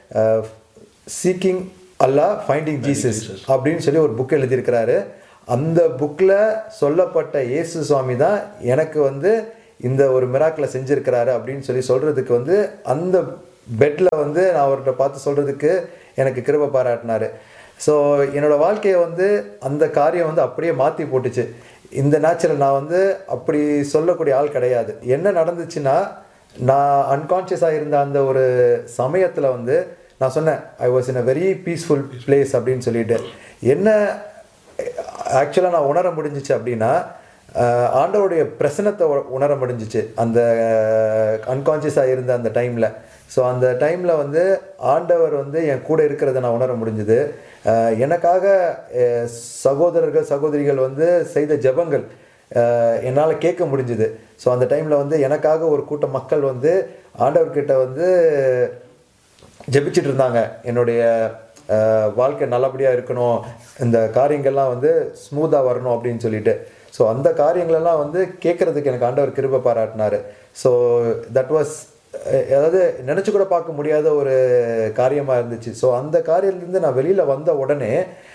சீக்கிங் அல்லா ஃபைண்டிங் ஜீசஸ் அப்படின்னு சொல்லி ஒரு புக் எழுதியிருக்கிறாரு. அந்த புக்கில் சொல்லப்பட்ட இயேசு சுவாமி தான் எனக்கு வந்து இந்த ஒரு மிராக்கிளை செஞ்சுருக்கிறாரு அப்படின்னு சொல்லி சொல்கிறதுக்கு வந்து அந்த பெட்டில் வந்து நான் அவர்கிட்ட பார்த்து சொல்கிறதுக்கு எனக்கு கிருபை பாராட்டினார். ஸோ என்னோடய வாழ்க்கையை வந்து அந்த காரியம் வந்து அப்படியே மாற்றி போட்டுச்சு. இந்த நேச்சுரல் நான் வந்து அப்படி சொல்லக்கூடிய ஆள் கிடையாது. என்ன நடந்துச்சுன்னா, நான் அன்கான்ஷியஸாக இருந்த அந்த ஒரு சமயத்தில் வந்து நான் சொன்னேன், I was in a very peaceful place அப்படின்னு சொல்லிட்டு. என்ன ஆக்சுவலாக நான் உணர முடிஞ்சிச்சு அப்படின்னா, ஆண்டவருடைய பிரசனத்தை உணர முடிஞ்சிச்சு அந்த அன்கான்ஷியஸாக இருந்த அந்த டைமில். ஸோ அந்த டைமில் வந்து ஆண்டவர் வந்து என் கூட இருக்கிறத நான் உணர முடிஞ்சுது. எனக்காக சகோதரர்கள் சகோதரிகள் வந்து செய்த ஜெபங்கள் என்னால் கேட்க முடிஞ்சுது. ஸோ அந்த டைமில் வந்து எனக்காக ஒரு கூட்ட மக்கள் வந்து ஆண்டவர்கிட்ட வந்து ஜெபிச்சிட்டு இருந்தாங்க, என்னுடைய வாழ்க்கை நல்லபடியாக இருக்கணும், இந்த காரியங்கள்லாம் வந்து ஸ்மூத்தாக வரணும் அப்படின்னு சொல்லிட்டு. ஸோ அந்த காரியங்களெல்லாம் வந்து கேட்குறதுக்கு எனக்கு ஆண்டவர் கிருபை பாராட்டினார். ஸோ தட் வாஸ், அதாவது நினச்சி கூட பார்க்க முடியாத ஒரு காரியமாக இருந்துச்சு. ஸோ அந்த காரியத்துலேருந்து நான் வெளியில் வந்த உடனே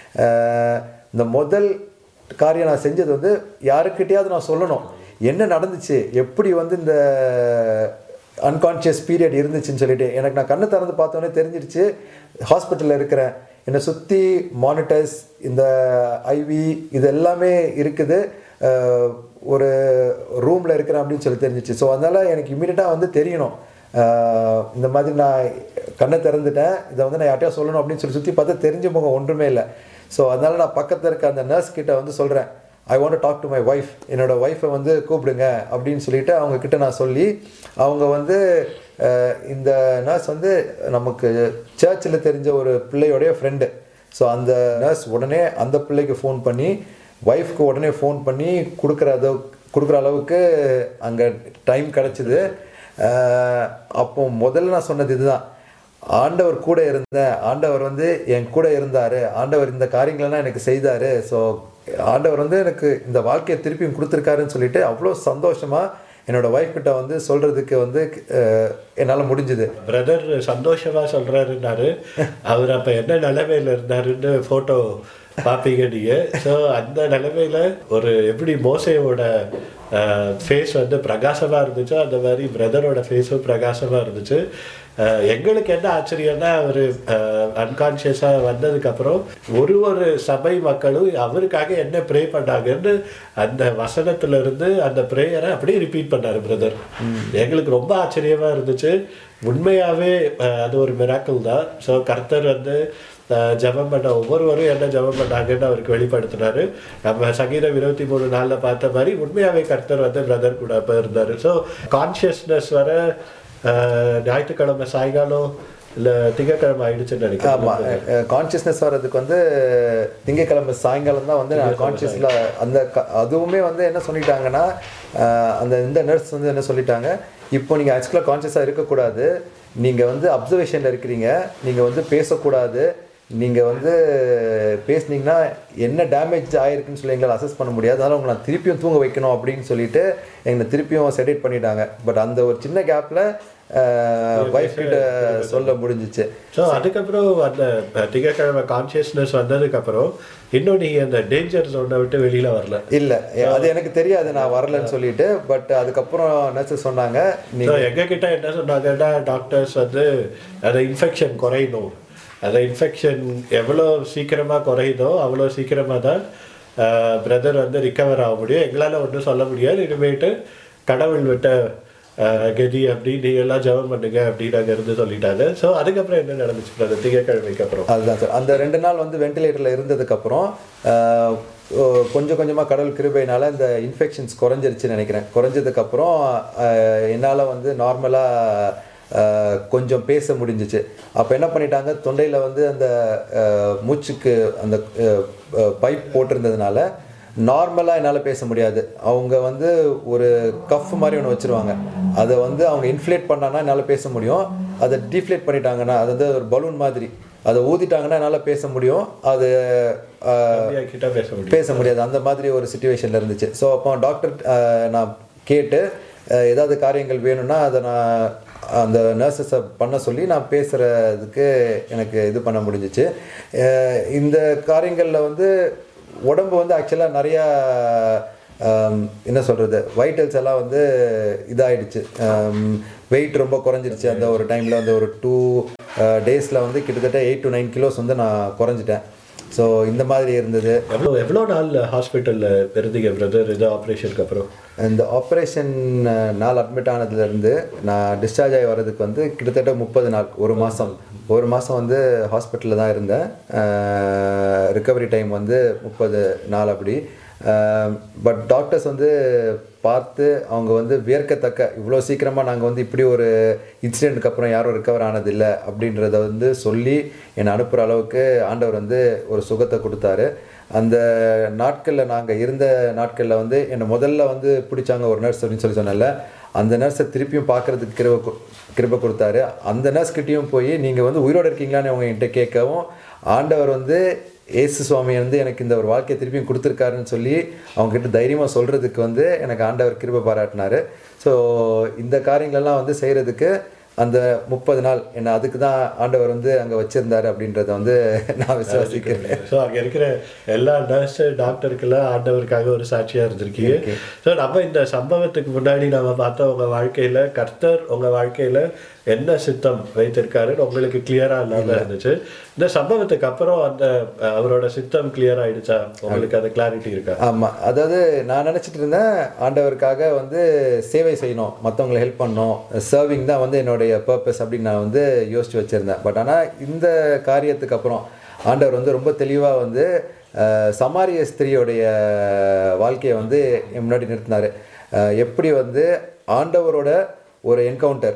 இந்த முதல் காரியம் நான் செஞ்சது வந்து யாருக்கிட்டையாவது நான் சொல்லணும் என்ன நடந்துச்சு, எப்படி வந்து இந்த அன்கான்ஷியஸ் பீரியட் இருந்துச்சுன்னு சொல்லிட்டு. எனக்கு நான் கண்ணை திறந்து பார்த்தோன்னே தெரிஞ்சிருச்சு, ஹாஸ்பிட்டலில் இருக்கிறேன், என்னை சுற்றி மானிட்டர்ஸ், இந்த ஐவி இது எல்லாமே இருக்குது, ஒரு ரூமில் இருக்கிறேன் அப்படின்னு சொல்லி தெரிஞ்சிச்சு. ஸோ அதனால் எனக்கு இமீடியட்டாக வந்து தெரியணும், இந்த மாதிரி நான் கண்ணை திறந்துட்டேன், இதை வந்து நான் யார்ட்டையா சொல்லணும் அப்படின்னு சொல்லி சுற்றி பார்த்தா தெரிஞ்ச முகம் ஒன்றுமே இல்லை. ஸோ அதனால் நான் பக்கத்தில் இருக்க அந்த நர்ஸ் கிட்ட வந்து சொல்கிறேன், I want to talk to my wife, என்னோடய ஒய்ஃபை வந்து கூப்பிடுங்க அப்படின்னு சொல்லிட்டு அவங்கக்கிட்ட நான் சொல்லி அவங்க வந்து இந்த நர்ஸ் வந்து நமக்கு சர்ச்சில் தெரிஞ்ச ஒரு பிள்ளையோடைய ஃப்ரெண்டு. ஸோ அந்த நர்ஸ் உடனே அந்த பிள்ளைக்கு ஃபோன் பண்ணி ஒய்ஃப்க்கு உடனே ஃபோன் பண்ணி கொடுக்குற அளவு கொடுக்குற அளவுக்கு அங்கே டைம் கிடச்சிது. அப்போ முதல்ல நான் சொன்னது இதுதான், ஆண்டவர் கூட இருந்தேன், ஆண்டவர் வந்து என் கூட இருந்தார், ஆண்டவர் இந்த காரியங்களெல்லாம் எனக்கு செய்தார், ஸோ ஆண்டவர் வந்து எனக்கு இந்த வாழ்க்கையை திருப்பியும் கொடுத்துருக்காருன்னு சொல்லிட்டு அவ்வளோ சந்தோஷமாக என்னோட ஒய்ஃப் கிட்ட வந்து சொல்கிறதுக்கு வந்து என்னால் முடிஞ்சுது.
பிரதர் சந்தோஷமாக சொல்கிறாருன்னாரு, அவர் அப்போ என்ன நிலைமையில் இருந்தாருன்னு ஃபோட்டோ பார்ப்பீங்க நீங்கள். ஸோ அந்த நிலைமையில் ஒரு எப்படி மோசையோட ஃபேஸ் வந்து பிரகாசமாக இருந்துச்சோ அந்த மாதிரி பிரதரோட ஃபேஸும் பிரகாசமாக இருந்துச்சு. எங்களுக்கு என்ன ஆச்சரியம்னா, அவர் அன்கான்ஷியஸாக வந்ததுக்கப்புறம் ஒரு ஒரு சபை மக்களும் அவருக்காக என்ன ப்ரே பண்ணாங்கன்னு அந்த வசனத்திலிருந்து அந்த ப்ரேயரை அப்படியே ரிப்பீட் பண்ணார் பிரதர். எங்களுக்கு ரொம்ப ஆச்சரியமாக இருந்துச்சு. உண்மையாகவே அது ஒரு மிராக்கிள் தான். ஸோ கர்த்தர் வந்து ஜபம் பண்ண ஒவ்வொருவரும் என்ன ஜபம் பண்ணாங்கன்னு அவருக்கு வெளிப்படுத்தினாரு. நம்ம சங்கீதம் இருபத்தி மூணு நாளில் பார்த்த மாதிரி உண்மையாகவே கர்த்தர் வந்து பிரதர் கூட அப்போ இருந்தார். ஸோ கான்ஷியஸ்னஸ் வர ஞாயிற்றுக்கிழமை சாயங்காலம் இல்லை திங்கக்கிழமை ஆயிடுச்சுன்னு நினைக்கிறேன்.
ஆமாம், கான்ஷியஸ்னஸ் வர்றதுக்கு வந்து திங்கக்கிழமை சாயங்காலம் தான் வந்து நான் கான்ஷியஸில் அந்த அதுவுமே வந்து என்ன சொல்லிட்டாங்கன்னா, அந்த இந்த நர்ஸ் வந்து என்ன சொல்லிட்டாங்க, இப்போ நீங்கள் ஆக்சுவலாக கான்ஷியஸாக இருக்கக்கூடாது, நீங்கள் வந்து அப்சர்வேஷனில் இருக்கிறீங்க, நீங்கள் வந்து பேசக்கூடாது, நீங்கள் வந்து பேசுனீங்கன்னா என்ன டேமேஜ் ஆகிருக்குன்னு சொல்லி எங்களால் அசஸ் பண்ண முடியாது, அதனால் உங்களை நான் திருப்பியும் தூங்க வைக்கணும் அப்படின்னு சொல்லிட்டு எங்களை திருப்பியும் செடேட் பண்ணிட்டாங்க. பட் அந்த ஒரு சின்ன கேப்பில் ஒய்ஃப் கிட்ட சொல்ல முடிஞ்சிச்சு.
ஸோ அதுக்கப்புறம் அந்த திங்கக்கிழமை கான்ஷியஸ்னஸ் வந்ததுக்கப்புறம் இன்னும் நீங்கள் அந்த டேஞ்சர் ஜோனை விட்டு வெளியில் வரல?
இல்லை, அது எனக்கு தெரியாது நான் வரலன்னு சொல்லிட்டு. பட் அதுக்கப்புறம் நர்ஸ் சொன்னாங்க,
நீங்கள் எங்ககிட்ட என்ன சொன்னாங்கன்னா, டாக்டர்ஸ் வந்து அந்த இன்ஃபெக்ஷன் குறையணும், அந்த இன்ஃபெக்ஷன் எவ்வளோ சீக்கிரமாக குறையுதோ அவ்வளோ சீக்கிரமாக தான் பிரதர் வந்து ரிக்கவர் ஆக முடியும், எங்களால் ஒன்றும் சொல்ல முடியாது, இனிமேட்டு கடவுள் விட்ட கதி அப்படி நீங்கள் எல்லாம் ஜபம் பண்ணுங்க அப்படின்னு அங்கே இருந்து சொல்லிட்டாங்க. ஸோ அதுக்கப்புறம் என்ன நடந்துச்சு பிரதர் திங்கக்கிழமைக்கு அப்புறம்?
அதுதான் சார், அந்த ரெண்டு நாள் வந்து வெண்டிலேட்டரில் இருந்ததுக்கப்புறம் கொஞ்சம் கொஞ்சமாக கடவுள் கிருபையினால் இந்த இன்ஃபெக்ஷன்ஸ் குறைஞ்சிருச்சுன்னு நினைக்கிறேன். குறைஞ்சதுக்கப்புறம் என்னால் வந்து நார்மலாக கொஞ்சம் பேச முடிஞ்சிச்சு. அப்போ என்ன பண்ணிட்டாங்க, தொண்டையில் வந்து அந்த மூச்சுக்கு அந்த பைப் போட்டிருந்ததுனால நார்மலாக என்னால் பேச முடியாது. அவங்க வந்து ஒரு கஃப் மாதிரி ஒன்று வச்சுருவாங்க, அதை வந்து அவங்க இன்ஃப்ளேட் பண்ணாங்கன்னா என்னால் பேச முடியும், அதை டீஃப்ளேட் பண்ணிட்டாங்கன்னா அது வந்து ஒரு பலூன் மாதிரி அதை ஊதிட்டாங்கன்னா என்னால் பேச முடியும், அது பேச முடியாது, அந்த மாதிரி ஒரு சிச்சுவேஷனில் இருந்துச்சு. ஸோ அப்போ டாக்டர் நான் கேட்டு ஏதாவது காரியங்கள் வேணும்னா அதை நான் அந்த நர்ஸஸை பண்ண சொல்லி நான் பேசுகிறதுக்கு எனக்கு இது பண்ண முடிஞ்சிச்சு. இந்த காரியங்களில் வந்து உடம்பு வந்து ஆக்சுவலாக நிறையா என்ன சொல்கிறது, வைட்டல்ஸ் எல்லாம் வந்து இதாகிடுச்சு, வெயிட் ரொம்ப குறைஞ்சிருச்சு. அந்த ஒரு டைமில் வந்து ஒரு டூ டேஸில் வந்து கிட்டத்தட்ட எயிட் டு நைன் கிலோஸ் வந்து நான் குறைஞ்சிட்டேன். ஸோ இந்த மாதிரி இருந்தது.
எவ்வளோ எவ்வளோ நாள் ஹாஸ்பிட்டலில் இருந்தீங்க பிரதர் இது ஆப்ரேஷனுக்கு அப்புறம்?
இந்த ஆப்ரேஷன் நாள் அட்மிட் ஆனதுலேருந்து நான் டிஸ்சார்ஜ் ஆகி வர்றதுக்கு வந்து கிட்டத்தட்ட முப்பது நாள், ஒரு மாதம் ஒரு மாதம் வந்து ஹாஸ்பிட்டலில் தான் இருந்தேன். ரிக்கவரி டைம் வந்து முப்பது நாள் அப்படி. பட் டாக்டர்ஸ் வந்து பார்த்து அவங்க வந்து வியர்க்கத்தக்க, இவ்வளோ சீக்கிரமாக நாங்கள் வந்து இப்படி ஒரு இன்சிடெண்ட்டுக்கு அப்புறம் யாரும் ரிக்கவர் ஆனதில்லை அப்படின்றத வந்து சொல்லி என்னை அனுப்புகிற அளவுக்கு ஆண்டவர் வந்து ஒரு சுகத்தை கொடுத்தாரு. அந்த நாட்களில் நாங்கள் இருந்த நாட்களில் வந்து என்னை முதல்ல வந்து பிடிச்சாங்க ஒரு நர்ஸ் அப்படின்னு சொல்லி சொன்னல, அந்த நர்ஸை திருப்பியும் பார்க்குறதுக்கு கிருப கிருபை கொடுத்தாரு. அந்த நர்ஸ்கிட்டையும் போய் நீங்கள் வந்து உயிரோடு இருக்கீங்களான்னு அவங்க என்கிட்ட கேட்கவும், ஆண்டவர் வந்து ஏசு சுவாமி வந்து எனக்கு இந்த ஒரு வாழ்க்கையை திருப்பியும் கொடுத்துருக்காருன்னு சொல்லி அவங்ககிட்ட தைரியமாக சொல்கிறதுக்கு வந்து எனக்கு ஆண்டவர் கிருபை பாராட்டினார். ஸோ இந்த காரியங்களெல்லாம் வந்து செய்கிறதுக்கு அந்த முப்பது நாள் என்ன அதுக்கு தான் ஆண்டவர் வந்து அங்கே வச்சுருந்தாரு அப்படின்றத வந்து நான் விசுவாசிக்கிறேன்.
ஸோ அங்கே இருக்கிற எல்லா நர்ஸு டாக்டருக்கெல்லாம் ஆண்டவருக்காக ஒரு சாட்சியாக இருந்திருக்கீங்க. ஸோ நம்ம இந்த சம்பவத்துக்கு முன்னாடி நம்ம பார்த்தோம், உங்கள் வாழ்க்கையில் கர்த்தர் உங்கள் வாழ்க்கையில் என்ன சித்தம் வைத்திருக்காருன்னு உங்களுக்கு கிளியராக இல்லாமல் இருந்துச்சு. இந்த சம்பவத்துக்கு அப்புறம் அந்த அவரோட சித்தம் கிளியர் ஆகிடுச்சா உங்களுக்கு? அந்த கிளாரிட்டி இருக்கா?
ஆமாம், அதாவது நான் நினச்சிட்டு இருந்தேன் ஆண்டவருக்காக வந்து சேவை செய்யணும், மற்றவங்களை ஹெல்ப் பண்ணணும், சர்விங் தான் வந்து என்னுடைய பர்பஸ் அப்படின்னு நான் வந்து யோசித்து வச்சுருந்தேன். பட் ஆனால் இந்த காரியத்துக்கு அப்புறம் ஆண்டவர் வந்து ரொம்ப தெளிவாக வந்து சமாரிய ஸ்திரீயோடைய வாழ்க்கையை வந்து முன்னாடி நிறுத்தினார். எப்படி வந்து ஆண்டவரோட ஒரு என்கவுண்டர்,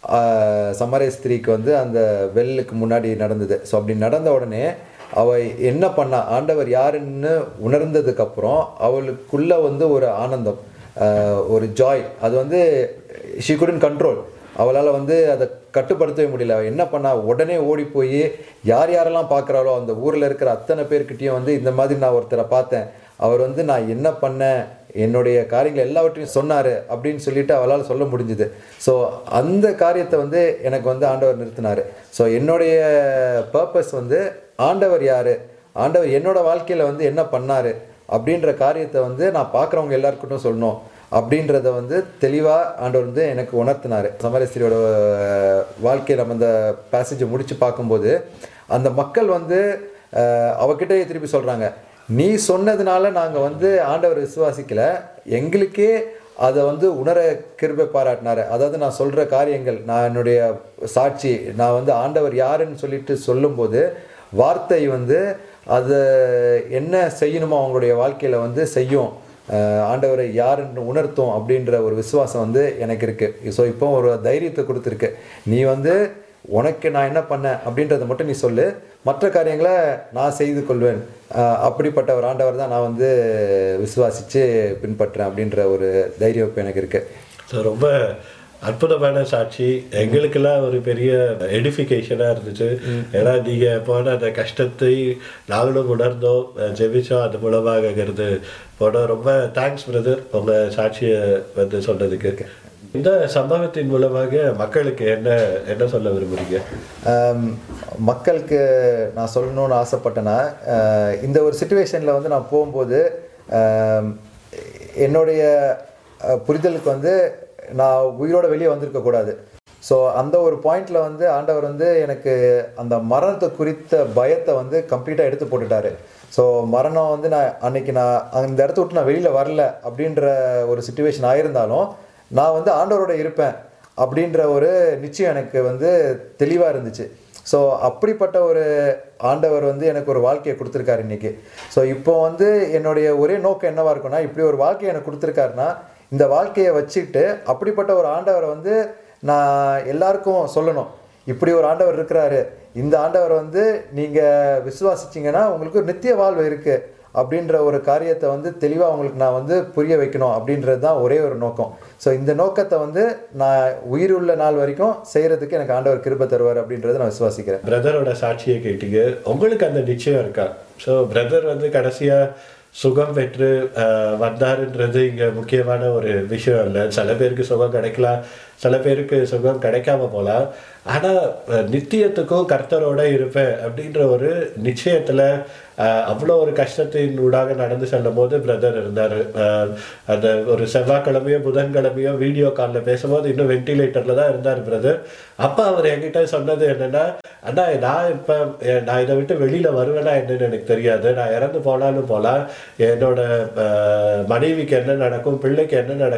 சமாரிய ஸ்திரீக்கு வந்து அந்த வெல்லுக்கு முன்னாடி நடந்தது. ஸோ அப்படி நடந்த உடனே அவள் என்ன பண்ணா, ஆண்டவர் யாருன்னு உணர்ந்ததுக்கப்புறம் அவளுக்குள்ள வந்து ஒரு ஆனந்தம், ஒரு ஜாய், அது வந்து ஷீ குடன்ட் கண்ட்ரோல், அவளால் வந்து அதை கட்டுப்படுத்தவே முடியல. அவள் என்ன பண்ணா, உடனே ஓடி போய் யார் யாரெல்லாம் பார்க்குறாளோ அந்த ஊரில் இருக்கிற அத்தனை பேர்கிட்டையும் வந்து இந்த மாதிரி நான் ஒருத்தரை பார்த்தேன், அவர் வந்து நான் என்ன பண்ணேன், என்னுடைய காரியங்கள் எல்லாவற்றையும் சொன்னார் அப்படின்னு சொல்லிட்டு அவளால் சொல்ல முடிஞ்சுது. ஸோ அந்த காரியத்தை வந்து எனக்கு வந்து ஆண்டவர் நிறுத்தினார். ஸோ என்னுடைய பர்பஸ் வந்து ஆண்டவர் யார், ஆண்டவர் என்னோட வாழ்க்கையில் வந்து என்ன பண்ணார் அப்படின்ற காரியத்தை வந்து நான் பார்க்குறவங்க எல்லாருக்கிட்டும் சொல்லணும் அப்படின்றத வந்து தெளிவாக ஆண்டவர் வந்து எனக்கு உணர்த்தினார். சமாரிய ஸ்திரியோட வாழ்க்கையில் நம்ம அந்த பேசேஜை முடித்து பார்க்கும்போது அந்த மக்கள் வந்து அவகிட்டே திருப்பி சொல்கிறாங்க, நீ சொன்னதுனால நாங்கள் வந்து ஆண்டவர் விசுவாசிக்கலை, எங்களுக்கே அதை வந்து உணர கிருபை பாராட்டினார். அதாவது நான் சொல்கிற காரியங்கள், நான் என்னுடைய சாட்சி, நான் வந்து ஆண்டவர் யாருன்னு சொல்லிட்டு சொல்லும்போது வார்த்தை வந்து அதை என்ன செய்யணுமோ அவங்களுடைய வாழ்க்கையில் வந்து செய்யும், ஆண்டவரை யாருன்னு உணர்த்தும் அப்படின்ற ஒரு விசுவாசம் வந்து எனக்கு இருக்குது. ஸோ இப்போ ஒரு தைரியத்தை கொடுத்துருக்கு, நீ வந்து உனக்கு நான் என்ன பண்ணேன் அப்படின்றத மட்டும் நீ சொல்லு, மற்ற காரியங்களை நான் செய்து கொள்வேன், அப்படிப்பட்ட ஒரு ஆண்டவர் தான் நான் வந்து விசுவாசித்து பின்பற்றுறேன் அப்படின்ற ஒரு தைரியம் இப்போ எனக்கு இருக்குது.
ஸோ ரொம்ப அற்புதமான சாட்சி, எங்களுக்கெல்லாம் ஒரு பெரிய எடிஃபிகேஷனாக இருந்துச்சு. ஏன்னா நீங்கள் போன அந்த கஷ்டத்தை நாங்களும் உணர்ந்தோம், ஜெபிச்சோம், அது மூலமாகங்கிறது போனோம். ரொம்ப தேங்க்ஸ் பிரதர் உங்கள் சாட்சியை வந்து சொன்னதுக்கு. இந்த சம்பவத்தின் மூலமாக மக்களுக்கு என்ன என்ன சொல்ல விரும்புகிறீங்க?
மக்களுக்கு நான் சொல்லணும்னு ஆசைப்பட்டேன்னா, இந்த ஒரு சிச்சுவேஷனில் வந்து நான் போகும்போது என்னுடைய புரிதலுக்கு வந்து நான் உயிரோடு வெளியே வந்திருக்கக்கூடாது. ஸோ அந்த ஒரு பாயிண்டில் வந்து ஆண்டவர் வந்து எனக்கு அந்த மரணத்தை குறித்த பயத்தை வந்து கம்ப்ளீட்டாக எடுத்து போட்டுட்டாரு. ஸோ மரணம் வந்து நான் அன்றைக்கி நான் அந்த இடத்த விட்டு நான் வெளியில் வரல அப்படின்ற ஒரு சிச்சுவேஷன் ஆகியிருந்தாலும் நான் வந்து ஆண்டவரோட இருப்பேன் அப்படின்ற ஒரு நிச்சயம் எனக்கு வந்து தெளிவாக இருந்துச்சு. ஸோ அப்படிப்பட்ட ஒரு ஆண்டவர் வந்து எனக்கு ஒரு வாழ்க்கையை கொடுத்துருக்காரு இன்றைக்கி. ஸோ இப்போ வந்து என்னுடைய ஒரே நோக்கம் என்னவாக இருக்குன்னா, இப்படி ஒரு வாழ்க்கையை எனக்கு கொடுத்துருக்காருன்னா இந்த வாழ்க்கையை வச்சுக்கிட்டு அப்படிப்பட்ட ஒரு ஆண்டவரை வந்து நான் எல்லாருக்கும் சொல்லணும், இப்படி ஒரு ஆண்டவர் இருக்கிறாரு, இந்த ஆண்டவர் வந்து நீங்கள் விசுவாசிச்சிங்கன்னா உங்களுக்கு ஒரு நித்திய வாழ்வு இருக்குது அப்படின்ற ஒரு காரியத்தை வந்து தெளிவாக உங்களுக்கு நான் வந்து புரிய வைக்கணும் அப்படின்றது தான் ஒரே ஒரு நோக்கம். ஸோ இந்த நோக்கத்தை வந்து நான் உயிருள்ள நாள் வரைக்கும் செய்கிறதுக்கு எனக்கு ஆண்டவர் கிருபை தருவார் அப்படின்றத நான் விசுவாசிக்கிறேன்.
பிரதரோட சாட்சியை கேட்டீங்க, உங்களுக்கு அந்த நிச்சயம் இருக்கா? ஸோ பிரதர் வந்து கடைசியாக சுகம் பெற்று வந்தாருன்றது இங்கே முக்கியமான ஒரு விஷயம் இல்லை. சில பேருக்கு சுகம் கிடைக்கலாம், சில பேருக்கு சுகம் கிடைக்காம போகலாம். ஆனால் நித்தியத்துக்கும் கர்த்தரோட இருப்பேன் அப்படின்ற ஒரு நிச்சயத்தில் அவ்வளோ ஒரு கஷ்டத்தின் ஊடாக நடந்து செல்லும் போது பிரதர் இருந்தார். அந்த ஒரு செவ்வாய்க்கிழமையோ புதன்கிழமையோ வீடியோ காலில் பேசும்போது இன்னும் வென்டிலேட்டரில் தான் இருந்தார் பிரதர். அப்போ அவர் என்கிட்ட சொன்னது என்னென்னா, அண்ணா நான் இப்போ நான் இதை விட்டு வெளியில் வருவேன்னா என்னன்னு எனக்கு தெரியாது, நான் இறந்து போனாலும் போகலாம், என்னோட மனைவிக்கு என்ன நடக்கும், பிள்ளைக்கு என்ன நடக்கும்